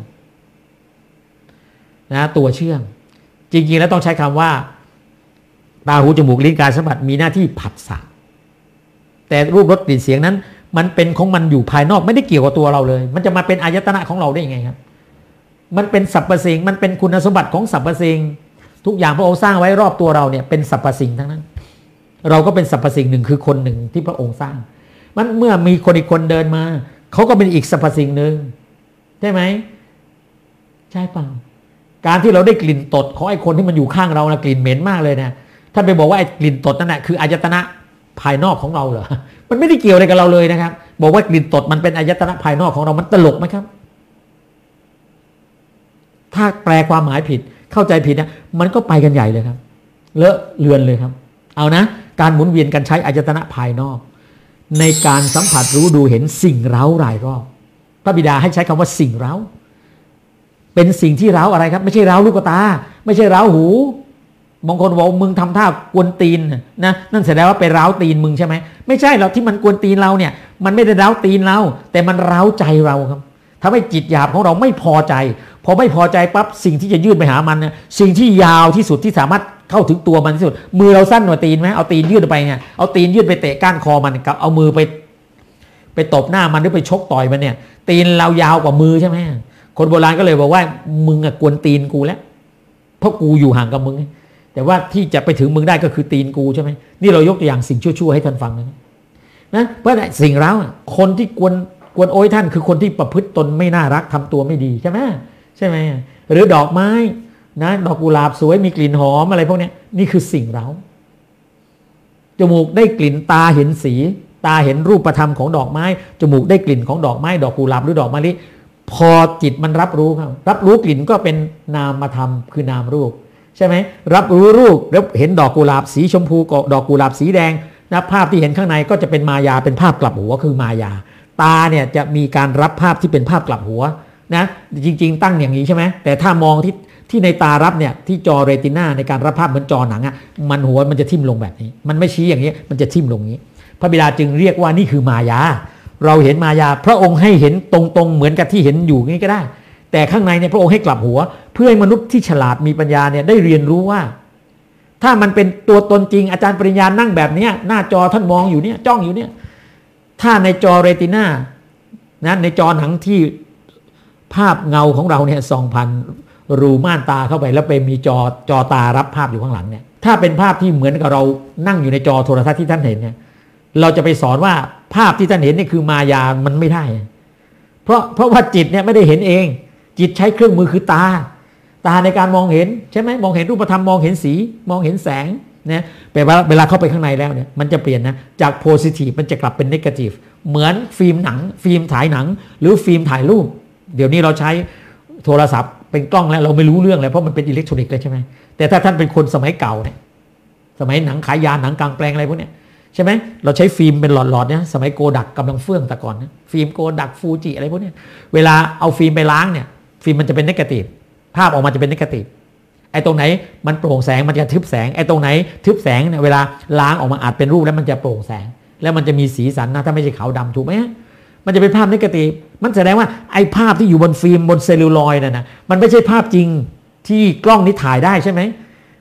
นะตัวเชื่อมจริงๆแล้วต้องใช้คำว่าตาหูจมูกลิ้นกายสัมผัสมีหน้าที่ผัสสะแต่รูปรสกลิ่นเสียงนั้นมันเป็นของมันอยู่ภายนอกไม่ได้เกี่ยวกับตัวเราเลยมันจะมาเป็นอายตนะของเราได้ยังไงครับมันเป็นสรรพสิ่งมันเป็นคุณสมบัติของสรรพสิ่งทุกอย่างพระองค์สร้างไว้รอบตัวเราเนี่ยเป็นสรรพสิ่งทั้งนั้นเราก็เป็นสรรพสิ่งหนึ่งคือคนหนึ่งที่พระองค์สร้างมันเมื่อมีคนอีกคนเดินมาเขาก็เป็นอีกสรรพสิ่งหนึ่งใช่ไหมใช่เปล่าการที่เราได้กลิ่นตดของไอ้คนที่มันอยู่ข้างเรานะกลิ่นเหม็นมากเลยนะท่านไปบอกว่าไอ้กลิ่นตดนั่นแหละคืออายตนะภายนอกของเราเหรอมันไม่ได้เกี่ยวอะไรกับเราเลยนะครับบอกว่ากลิ่นตดมันเป็นอายตนะภายนอกของเรามันตลกไหมครับถ้าแปลความหมายผิดเข้าใจผิดนะมันก็ไปกันใหญ่เลยครับเลอะเลือนเลยครับเอานะการหมุนเวียนกันใช้อายตนะภายนอกในการสัมผัสรู้ดูเห็นสิ่งเร้ารายรอบพระบิดาให้ใช้คำว่าสิ่งเร้าเป็นสิ่งที่เร้าอะไรครับไม่ใช่เร้าลูกตาไม่ใช่เร้าหูบางคนบอกมึงทำท่ากวนตีนนะนั่นแสดงว่าไปเร้าตีนมึงใช่ไหมไม่ใช่เราที่มันกวนตีนเราเนี่ยมันไม่ได้เร้าตีนเราแต่มันเร้าใจเราครับทำให้จิตหยาบของเราไม่พอใจพอไม่พอใจปั๊บสิ่งที่จะยื่นไปหามันเนี่ยสิ่งที่ยาวที่สุดที่สามารถเข้าถึงตัวมันที่สุดมือเราสั้นกว่าตีนไหมเอาตีนยื่นไปเนี่ยเอาตีนยื่นไปเตะก้านคอมันกับเอามือไปไปตบหน้ามันหรือไปชกต่อยมันเนี่ยตีนเรายาวกว่ามือใช่ไหมคนโบราณก็เลยบอกว่ามึงอะกวนตีนกูแล้วเพราะกูอยู่ห่างกับมึงแต่ว่าที่จะไปถึงมึงได้ก็คือตีนกูใช่ไหมนี่เรายกตัวอย่างสิ่งชั่วๆให้ท่านฟังนะนะเพราะสิ่งแล้วคนที่กวนกวนโอยท่านคือคนที่ประพฤติตนไม่น่ารักทำตัวไม่ดีใช่ไหมใช่ไหมหรือดอกไม้นะดอกกุหลาบสวยมีกลิ่นหอมอะไรพวกนี้นี่คือสิ่งเร้าจมูกได้กลิ่นตาเห็นสีตาเห็นรูปธรรมของดอกไม้จมูกได้กลิ่นของดอกไม้ดอกกุหลาบหรือดอกมะลิพอจิตมันรับรู้ครับรับรู้กลิ่นก็เป็นนามธรรมคือนามรูปใช่ไหมรับรู้รูปแล้วเห็นดอกกุหลาบสีชมพูกับดอกกุหลาบสีแดงนะภาพที่เห็นข้างในก็จะเป็นมายาเป็นภาพกลับหัวคือมายาตาเนี่ยจะมีการรับภาพที่เป็นภาพกลับหัวนะจริงๆตั้งอย่างนี้ใช่ไหมแต่ถ้ามองที่ที่ในตารับเนี่ยที่จอเรตินาในการรับภาพเหมือนจอหนังอ่ะมันหัวมันจะทิ่มลงแบบนี้มันไม่ชี้อย่างนี้มันจะทิ่มลงนี้พระบิดาจึงเรียกว่านี่คือมายาเราเห็นมายาพระองค์ให้เห็นตรงๆเหมือนกับที่เห็นอยู่นี้ก็ได้แต่ข้างในเนี่ยพระองค์ให้กลับหัวเพื่อให้มนุษย์ที่ฉลาดมีปัญญาเนี่ยได้เรียนรู้ว่าถ้ามันเป็นตัวตนจริงอาจารย์ปริญญานั่งแบบนี้หน้าจอท่านมองอยู่เนี่ยจ้องอยู่เนี่ยถ้าในจอเรตินานะในจอหนังที่ภาพเงาของเราเนี่ยส่องผ่านรูม่านตาเข้าไปแล้วไปมีจอจอตารับภาพอยู่ข้างหลังเนี่ยถ้าเป็นภาพที่เหมือนกับเรานั่งอยู่ในจอโทรทัศน์ที่ท่านเห็นเนี่ยเราจะไปสอนว่าภาพที่ท่านเห็นนี่คือมายามันไม่ได้เพราะเพราะว่าจิตเนี่ยไม่ได้เห็นเองจิตใช้เครื่องมือคือตาตาในการมองเห็นใช่ไหมมองเห็นรูปธรรมมองเห็นสีมองเห็นแสงนะแปลว่าเวลาเข้าไปข้างในแล้วเนี่ยมันจะเปลี่ยนนะจากโพซิทีฟมันจะกลับเป็นเนกาทีฟเหมือนฟิล์มหนังฟิล์มถ่ายหนังหรือฟิล์มถ่ายรูปเดี๋ยวนี้เราใช้โทรศัพท์เป็นกล้องแล้วเราไม่รู้เรื่องเลยเพราะมันเป็นอิเล็กทรอนิกส์เลยใช่ไหมแต่ถ้าท่านเป็นคนสมัยเก่าเนี่ยสมัยหนังขายยาหนังกลางแปลงอะไรพวกเนี้ยใช่ไหมเราใช้ฟิล์มเป็นหลอดๆเนี่ยสมัยโกดักกำลังเฟื่องแต่ก่อนนะฟิล์มโกดักฟูจิอะไรพวกเนี้ยเวลาเอาฟิล์มไปล้างเนี่ยฟิล์มมันจะเป็นเนกาทีฟภาพออกมาจะเป็นเนกาทีฟไอ้ตรงไหนมันโปร่งแสงมันจะทึบแสงไอ้ตรงไหนทึบแสงเนี่ยเวลาล้างออกมาอาจเป็นรูปแล้วมันจะโปร่งแสงแล้วมันจะมีสีสันนะถ้าไม่ใช่ขาวดำถูกไหมมันจะเป็นภาพเนกาทีฟมันแสดงว่าไอ้ภาพที่อยู่บนฟิล์มบนเซลลูลอยด์นั่นนะมันไม่ใช่ภาพจริงที่กล้องนี้ถ่ายได้ใช่ไหม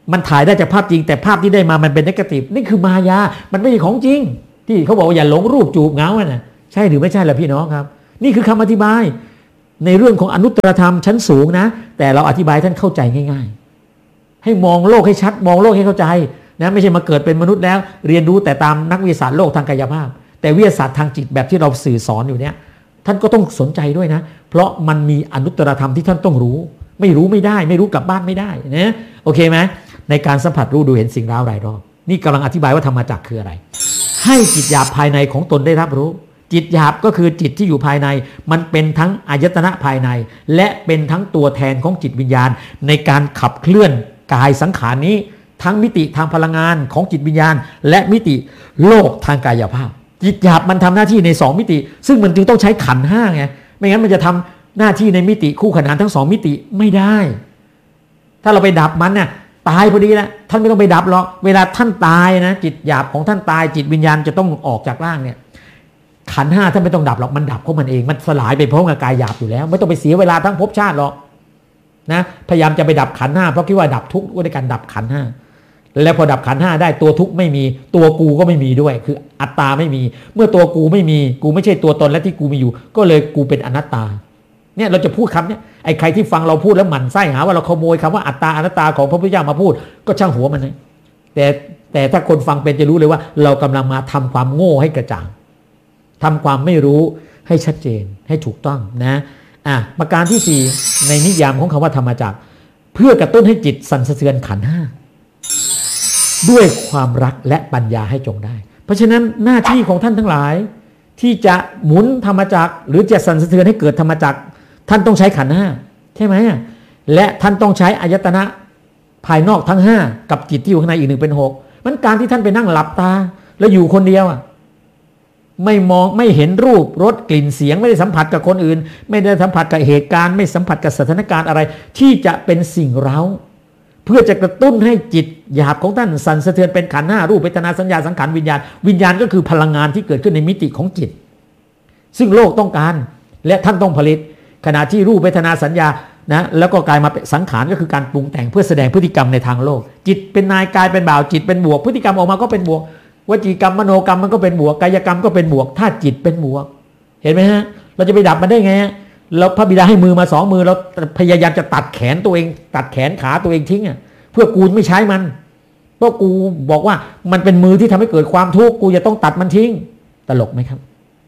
มันถ่ายได้จากภาพจริงแต่ภาพที่ได้มามันเป็นเนกาทีฟนี่คือมายามันไม่ใช่ของจริงที่เขาบอกว่าอย่าหลงรูปจูบเงาอ่ะนะใช่หรือไม่ใช่ล่ะพี่น้องครับนี่คือคำอธิบายในเรื่องของอนุตตรธรรมชั้นสูงนะแต่เราอธิบายท่านเข้าใจง่ายๆให้มองโลกให้ชัดมองโลกให้เข้าใจนะไม่ใช่มาเกิดเป็นมนุษย์แล้วเรียนรู้แต่ตามนักวิทยาศาสตร์โลกทางกายภาพแต่วิทยาศาสตร์ทางจิตแบบที่เราสื่อสอนอยู่เนี้ยท่านก็ต้องสนใจด้วยนะเพราะมันมีอนุตตรธรรมที่ท่านต้องรู้ไม่รู้ไม่ได้ไม่รู้กลับบ้านไม่ได้นะโอเคไหมในการสัมผัสรู้ดูเห็นสิ่งร้าวรายรอบนี่กำลังอธิบายว่าธรรมจักรคืออะไรให้จิตหยาบภายในของตนได้รับรู้จิตหยาบก็คือจิตที่อยู่ภายในมันเป็นทั้งอายตนะภายในและเป็นทั้งตัวแทนของจิตวิญญาณในการขับเคลื่อนกายสังขารนี้ทั้งมิติทางพลังงานของจิตวิญญาณและมิติโลกทางกายภาพจิตหยาบมันทำหน้าที่ในสองมิติซึ่งมันจึงต้องใช้ขันธ์ห้าไงไม่งั้นมันจะทำหน้าที่ในมิติคู่ขนานทั้งสองมิติไม่ได้ถ้าเราไปดับมันเนี่ยตายพอดีแล้วท่านไม่ต้องไปดับหรอกเวลาท่านตายนะจิตหยาบของท่านตายจิตวิญญาณจะต้องออกจากร่างเนี่ยขันธ์ห้าท่านไม่ต้องดับหรอกมันดับของมันเองมันสลายไปพร้อมกับกายหยาบอยู่แล้วไม่ต้องไปเสียเวลาทั้งภพชาติหรอกนะพยายามจะไปดับขันธ์ห้าเพราะคิดว่าดับทุกข์ด้วยการดับขันธ์ห้าแล้วพอดับขันธ์ห้าได้ตัวทุกข์ไม่มีตัวกูก็ไม่มีด้วยคืออัตตาไม่มีเมื่อตัวกูไม่มีกูไม่ใช่ตัวตนและที่กูมีอยู่ก็เลยกูเป็นอนัตตาเนี่ยเราจะพูดคำเนี่ยไอ้ใครที่ฟังเราพูดแล้วหมั่นไส้หาว่าเราขโมยคำว่าอัตตาอนัตตาของพระพุทธเจ้ามาพูดก็ช่างหัวมันนะแต่แต่ถ้าคนฟังเป็นจะรู้เลยว่าเรากำลังมาทำความโง่ให้กระจ่างทำความไม่รู้ให้ชัดเจนให้ถูกต้องนะอ่ะประการที่สี่ในนิยามของคำว่าธรรมจักรเพื่อกระตุ้นให้จิตสั่นสะเทือนขันธ์ห้าด้วยความรักและปัญญาให้จงได้เพราะฉะนั้นหน้าที่ของท่านทั้งหลายที่จะหมุนธรรมจักรหรือจะสั่นสะเทือนให้เกิดธรรมจักรท่านต้องใช้ขันธ์ห้าใช่ไหมและท่านต้องใช้อายตนะภายนอกทั้งห้ากับจิตที่อยู่ข้างในอีกหนึ่งเป็นหกมันการที่ท่านไปนั่งหลับตาแล้วอยู่คนเดียวอ่ะไม่มองไม่เห็นรูปรสกลิ่นเสียงไม่ได้สัมผัสกับคนอื่นไม่ได้สัมผัสกับเหตุการณ์ไม่สัมผัสกับสถานการณ์อะไรที่จะเป็นสิ่งเร้าเพื่อจะกระตุ้นให้จิตหยาบของท่านสั่นสะเทือนเป็นขันธ์ห้ารูปเวทนาสัญญาสังขารวิญญาณวิญญาณก็คือพลังงานที่เกิดขึ้นในมิติของจิตซึ่งโลกต้องการและท่านต้องผลิตขณะที่รูปเวทนาสัญญานะแล้วก็กลายมาเป็นสังขารก็คือการปรุงแต่งเพื่อแสดงพฤติกรรมในทางโลกจิตเป็นนายกายเป็นบ่าวจิตเป็นบวกพฤติกรรมออกมาก็เป็นบวกวจีกรรมมโนกรรมมันก็เป็นบวกกายกรรมก็เป็นบวกถ้าจิตเป็นบวกเห็นไหมฮะเราจะไปดับมันได้ไงเราพระบิดาให้มือมาสองมือเราพยายามจะตัดแขนตัวเองตัดแขนขาตัวเองทิ้งอ่ะเพื่อกูไม่ใช้มันเพราะกูบอกว่ามันเป็นมือที่ทำให้เกิดความทุกข์กูจะต้องตัดมันทิ้งตลกไหมครับ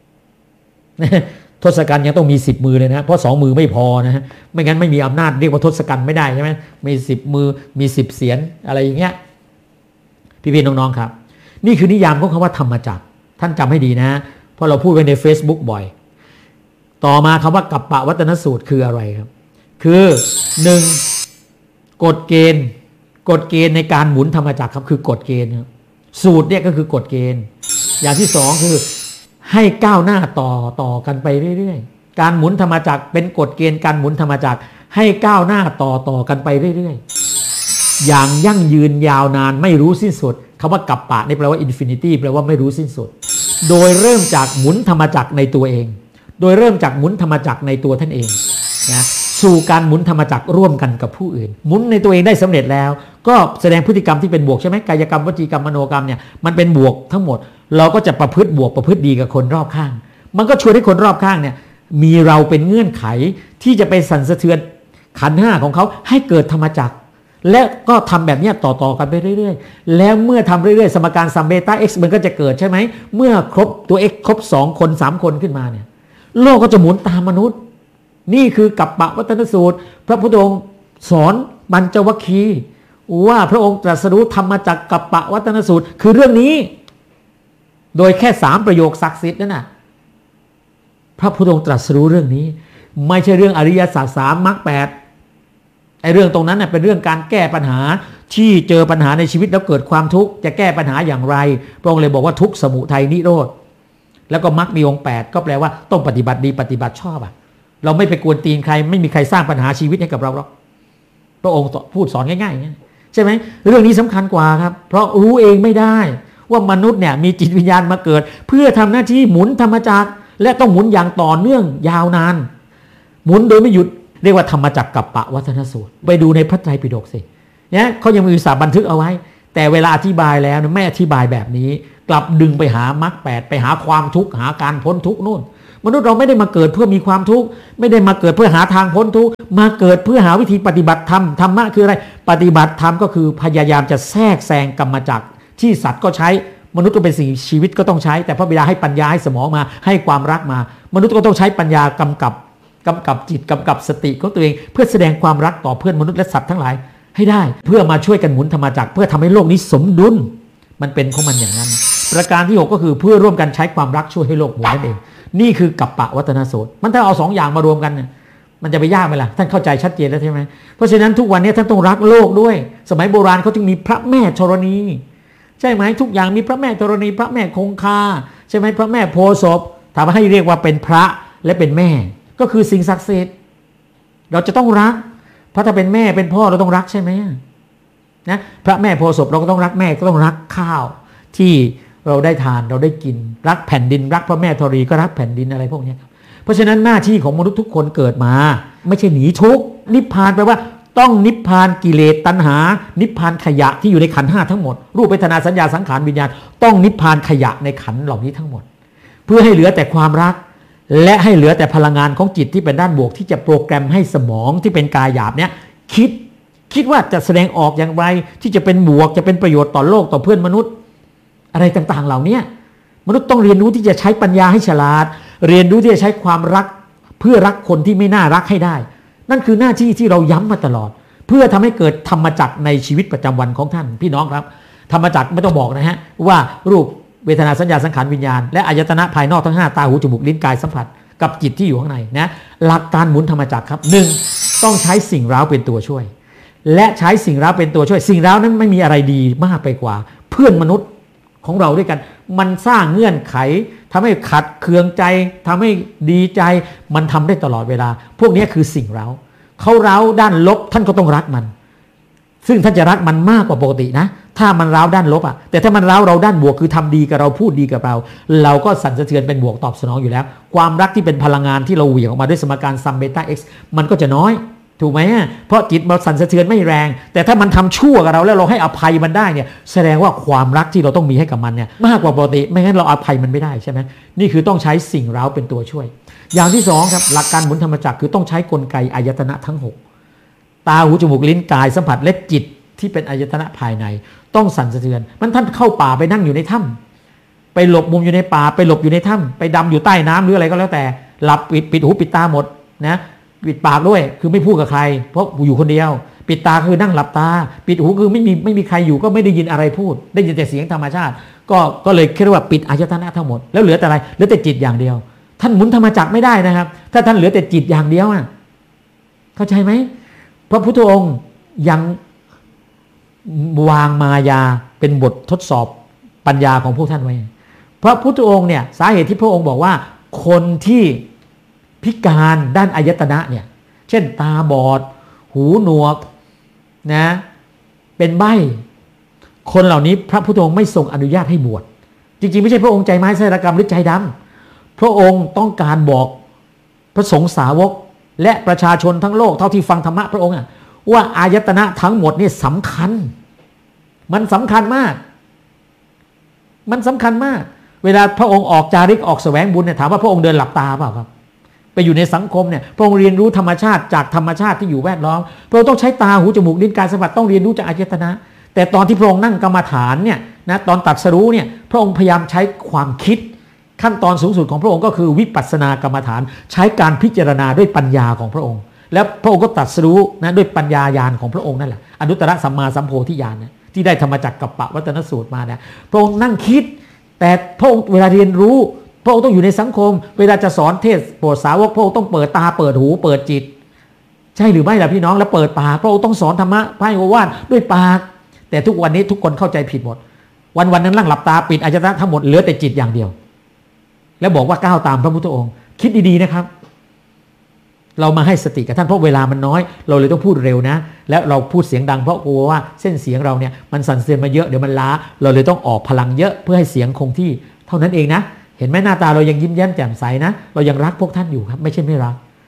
ทศกัณฐ์ยังต้องมีสิบมือเลยนะเพราะสองมือไม่พอนะฮะไม่งั้นไม่มีอำนาจเรียกว่าทศกัณฐ์ไม่ได้ใช่ไหมมีสิบมือมีสิบเสียนอะไรอย่างเงี้ยพี่ๆน้องๆครับนี่คือนิยามของคำว่าธรรมจักรท่านจำให้ดีนะเพราะเราพูดไว้ใน Facebook บ่อยต่อมาคำว่ากัปปวัตตนสูตรคืออะไรครับคือหนึ่งกฎเกณฑ์กฎเกณฑ์ในการหมุนธรรมจักรครับคือกฎเกณฑ์ครับสูตรเนี่ยก็คือกฎเกณฑ์อย่างที่สองคือให้ก้าวหน้าต่อต่อกันไปเรื่อยๆการหมุนธรรมจักรเป็นกฎเกณฑ์การหมุนธรรมจักรให้ก้าวหน้าต่อต่อกันไปเรื่อยๆอย่างยั่งยืนยาวนานไม่รู้สิ้นสุดคำว่ากัปปะนี่แปลว่าอินฟินิตี้แปลว่าไม่รู้สิ้นสุดโดยเริ่มจากหมุนธรรมจักรในตัวเองโดยเริ่มจากหมุนธรรมจักรในตัวท่านเองนะสู่การหมุนธรรมจักรร่วมกันกับผู้อื่นหมุนในตัวเองได้สำเร็จแล้วก็แสดงพฤติกรรมที่เป็นบวกใช่ไหมกายกรรมวจีกรรมมโนกรรมเนี่ยมันเป็นบวกทั้งหมดเราก็จะประพฤติบวกประพฤติดีกับคนรอบข้างมันก็ชวนให้คนรอบข้างเนี่ยมีเราเป็นเงื่อนไขที่จะไปสั่นสะเทือนขันธ์ห้าของเขาให้เกิดธรรมจักรและก็ทำแบบนี้ต่อๆกันไปเรื่อยๆแล้วเมื่อทำเรื่อยๆสมการซัมเบต้า x มันก็จะเกิดใช่ไหมเมื่อครบตัว x ครบสองคนสามคนขึ้นมาเนี่ยโลกก็จะหมุนตามมนุษย์นี่คือกัปปวัตตนสูตรพระพุทธองค์สอนปัญจวัคคีย์ว่าพระองค์ตรัสรู้ธรรมจักรกัปปวัตตนสูตรคือเรื่องนี้โดยแค่สามประโยคศักดิ์สิทธิ์นั่นน่ะพระพุทธองค์ตรัสรู้เรื่องนี้ไม่ใช่เรื่องอริยสัจสามมรรคแปดไอ้เรื่องตรงนั้นน่ะเป็นเรื่องการแก้ปัญหาที่เจอปัญหาในชีวิตแล้วเกิดความทุกข์จะแก้ปัญหาอย่างไรพระองค์เลยบอกว่าทุกข์สมุทัยนิโรธแล้วก็มรรคมีองค์แปดก็แปลว่าต้องปฏิบัติดีปฏิบัติชอบอ่ะเราไม่ไปกวนตีนใครไม่มีใครสร้างปัญหาชีวิตให้กับเราหรอกพระองค์พูดสอนง่ายๆใช่ไหมเรื่องนี้สำคัญกว่าครับเพราะรู้เองไม่ได้ว่ามนุษย์เนี่ยมีจิตวิญญาณมาเกิดเพื่อทำหน้าที่หมุนธรรมจักรและต้องหมุนอย่างต่อเนื่องยาวนานหมุนโดยไม่หยุดเรียกว่าธรรมจักรกัปปวัตตนสูตรไปดูในพระไตรปิฎกสิเนี่ยเขายังมีอุตสาห์บันทึกเอาไว้แต่เวลาอธิบายแล้วไม่อธิบายแบบนี้กลับดึงไปหามรรคแปดไปหาความทุกข์หาการพ้นทุกข์นู่นมนุษย์เราไม่ได้มาเกิดเพื่อมีความทุกข์ไม่ได้มาเกิดเพื่อหาทางพ้นทุกข์มาเกิดเพื่อหาวิธีปฏิบัติธรรมธรรมะคืออะไรปฏิบัติธรรมก็คือพยายามจะแทรกแซงกรรมจักรที่สัตว์ก็ใช้มนุษย์ก็เป็นสิ่งชีวิตก็ต้องใช้แต่พระบิดาให้ปัญญาให้สมองมาให้ความรักมามนุษย์ก็ต้องใช้ปัญญากำกับกำกับจิตกำกับสติของตัวเองเพื่อแสดงความรักต่อเพื่อนมนุษย์และสัตว์ทั้งหลายให้ได้เพื่อมาช่วยกันหมุนธรรมจักรเพื่อทำให้โลกนี้สมดุลมันเป็นของมันอย่างนั้นประการที่หกก็คือเพื่อร่วมกันใช้ความรักช่วยให้โลกหมุนนั่นเองนี่คือกัปปะวัตนสูตรมันถ้าเอาสองอย่างมารวมกันเนี่ยมันจะไปยากไหมล่ะท่านเข้าใจชัดเจนแล้วใช่ไหมเพราะฉะนั้นทุกวันนี้ท่านต้องรักโลกด้วยสมัยโบราณเขาจึงมีพระแม่ธรณีใช่ไหมทุกอย่างมีพระแม่ธรณีพระแม่คงคาใช่ไหมพระแม่โพธิ์ศพถามว่าให้เรียกว่าเป็นพระและเป็นแม่ก็คือสิ่งศักดิ์สิทธิ์เราจะต้องรักเพราะถ้าเป็นแม่เป็นพ่อเราต้องรักใช่ไหมนะพระแม่โพธิ์ศพเราก็ต้องรักแม่ก็ต้องรักข้าวที่เราได้ทานเราได้กินรักแผ่นดินรักพระแม่ธรณีก็รักแผ่นดินอะไรพวกนี้เพราะฉะนั้นหน้าที่ของมนุษย์ทุกคนเกิดมาไม่ใช่หนีทุกข์นิพพานแปลว่าต้องนิพพานกิเลสตัณหานิพพานขยะที่อยู่ในขันธ์ห้าทั้งหมดรูปเวทนาสัญญาสังขารวิญญาณต้องนิพพานขยะในขันธ์เหล่านี้ทั้งหมดเพื่อให้เหลือแต่ความรักและให้เหลือแต่พลังงานของจิตที่เป็นด้านบวกที่จะโปรแกรมให้สมองที่เป็นกายหยาบเนี้ยคิดคิดว่าจะแสดงออกอย่างไรที่จะเป็นบวกจะเป็นประโยชน์ต่อโลกต่อเพื่อนมนุษย์อะไรต่างๆเหล่านี้มนุษย์ต้องเรียนรู้ที่จะใช้ปัญญาให้ฉลาดเรียนรู้ที่จะใช้ความรักเพื่อรักคนที่ไม่น่ารักให้ได้นั่นคือหน้าที่ที่เราย้ำมาตลอดเพื่อทำให้เกิดธรรมจักรในชีวิตประจำวันของท่านพี่น้องครับธรรมจักรไม่ต้องบอกนะฮะว่ารูปเวทนาสัญญาสังขารวิญญาณและอายตนะภายนอกทั้งห้าตาหูจมูกลิ้นกายสัมผัสกับจิตที่อยู่ข้างในนะหลักการหมุนธรรมจักรครับหนึ่งต้องใช้สิ่งร้าวเป็นตัวช่วยและใช้สิ่งร้าวเป็นตัวช่วยสิ่งร้าวนั้นไม่มีอะไรดีมากไปกว่าเพื่อนมนุษย์ของเราด้วยกันมันสร้างเงื่อนไขทำให้ขัดเคืองใจทำให้ดีใจมันทำได้ตลอดเวลาพวกนี้คือสิ่งร้าวเขาร้าวด้านลบท่านก็ต้องรักมันซึ่งท่านจะรักมันมากกว่าปกตินะถ้ามันร้าวด้านลบอ่ะแต่ถ้ามันร้าวเราด้านบวกคือทำดีกับเราพูดดีกับเราเราก็สั่นสะเทือนเป็นบวกตอบสนองอยู่แล้วความรักที่เป็นพลังงานที่เราเหวี่ยงออกมาด้วยสมการซัมเบต้าเอ็กซ์มันก็จะน้อยถูกไหมเพราะจิตมันสั่นสะเทือนไม่แรงแต่ถ้ามันทำชั่วกับเราแล้วเราให้อภัยมันได้เนี่ยแสดงว่าความรักที่เราต้องมีให้กับมันเนี่ยมากกว่าปกติไม่งั้นเราอภัยมันไม่ได้ใช่ไหมนี่คือต้องใช้สิ่งร้าวเป็นตัวช่วยอย่างที่สองครับหลักการหมุนธรรมจักรคือต้องใช้กลไกอายตนะทั้งหกตาหูจมูกลิ้นกายสัมผัสและจิตที่เป็นอายตนะภายในต้องสั่นสะเทือนมันท่านเข้าป่าไปนั่งอยู่ในถ้ำไปหลบมุมอยู่ในป่าไปหลบอยู่ในถ้ำไปดำอยู่ใต้น้ำหรืออะไรก็แล้วแต่หลับปิดปิดหูปิดตาหมดนะปิดปากด้วยคือไม่พูดกับใครเพราะอยู่คนเดียวปิดตาคือนั่งหลับตาปิดหูคือไม่มีไม่มีใครอยู่ก็ไม่ได้ยินอะไรพูดได้ยินแต่เสียงธรรมชาติก็ก็เลยคิดว่าปิดอายตนะทั้งหมดแล้วเหลือแต่อะไรเหลือแต่จิตอย่างเดียวท่านหมุนธรรมจักรไม่ได้นะครับถ้าท่านเหลือแต่จิตอย่างเดียวอ่ะเข้าใจไหมพระพุทธองค์ยังวางมายาเป็นบททดสอบปัญญาของพวกท่านไว้พระพุทธองค์เนี่ยสาเหตุที่พระองค์บอกว่าคนที่พิการด้านอายตนะเนี่ยเช่นตาบอดหูหนวกนะเป็นใบ้คนเหล่านี้พระพุทธองค์ไม่ทรงอนุญาตให้บวชจริงๆไม่ใช่พระองค์ใจไม้ไส้ระกรรมหรือใจดำพระองค์ต้องการบอกพระสงฆ์สาวกและประชาชนทั้งโลกเท่าที่ฟังธรรมะพระองค์อะว่าอายตนะทั้งหมดนี่สำคัญมันสำคัญมากมันสำคัญมากเวลาพระองค์ออกจาริกออกแสวงบุญเนี่ยถามว่าพระองค์เดินหลับตาเปล่าครับไปอยู่ในสังคมเนี่ยพระองค์เรียนรู้ธรรมชาติจากธรรมชาติที่อยู่แวดล้อมพระองค์ต้องใช้ตาหูจมูกลิ้นกายสัมผัสต้องเรียนรู้จากอายตนะแต่ตอนที่พระองค์นั่งกรรมฐานเนี่ยนะตอนตรัสรู้เนี่ยพระองค์พยายามใช้ความคิดขั้นตอนสูงสุดของพระองค์ก็คือวิปัสสนากรรมฐานใช้การพิจารณาด้วยปัญญาของพระองค์แล้วพระองค์ก็ตรัสรู้นะด้วยปัญญาญาณของพระองค์นั่นแหละอนุตตรสัมมาสัมโพธิญาณนะที่ได้ธรรมจักรกัปปวัตนสูตรมาเนี่ยพระองค์นั่งคิดแต่พระองค์เวลาเรียนรู้พระองค์ต้องอยู่ในสังคมเวลาจะสอนเทศโปรดสาวกพระองค์ต้องเปิดตาเปิดหูเปิดจิตใช่หรือไม่ล่ะพี่น้องแล้วเปิดปากพระองค์ต้องสอนธรรมะให้โอวาทด้วยปากแต่ทุกวันนี้ทุกคนเข้าใจผิดหมดวันวันนั้นนั่งหลับตาปิดอายตนะทั้งหมดเหลือแต่จิตอย่างเดียวแล้วบอกว่าก้าวตามพระพุทธองค์คิดดีๆนะครับเรามาให้สติกับท่านเพราะเวลามันน้อยเราเลยต้องพูดเร็วนะแล้วเราพูดเสียงดังเพราะกลัวว่าเส้นเสียงเราเนี่ยมันสั่นสะเทือนมาเยอะเดี๋ยวมันล้าเราเลยต้องออกพลังเยอะเพื่อให้เสียงคงที่เท่านั้นเองนะเห็นไหมหน้าตาเรายังยิ้มแย้มแจ่มใสนะเรายังรักพวกท่านอยู่ครับไม่ใช่ไม่รัก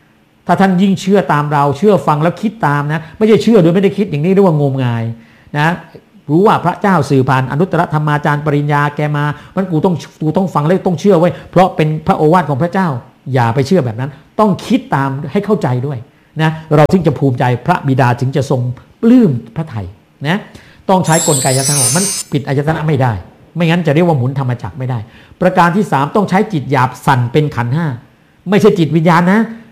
ถ้าท่านยิ่งเชื่อตามเราเชื่อฟังแล้วคิดตามนะไม่ใช่เชื่อโดยไม่ได้คิดอย่างนี้เรียกว่างมงายนะรู้ว่าพระเจ้าสื่อผ่านอนุตตรธรรมาจารย์ปริญญาแกมามันกูต้องกูต้องฟังแล้วต้องเชื่อไว้เพราะเป็นพระโอวาทของพระเจ้าอย่าไปเชื่อแบบนั้นต้องคิดตามให้เข้าใจด้วยนะเราถึงจะภูมิใจพระบิดาถึงจะทรงปลื้มพระทัยนะต้องใช้กลไกอายตนะมันปิดอายตนะไม่ได้ไม่งั้นจะเรียกว่าหมุนธรรมจักรไม่ได้ประการที่สามต้องใช้จิตหยาบสั่นเป็นขันธ์ห้าไม่ใช่จิตวิญญาณนะ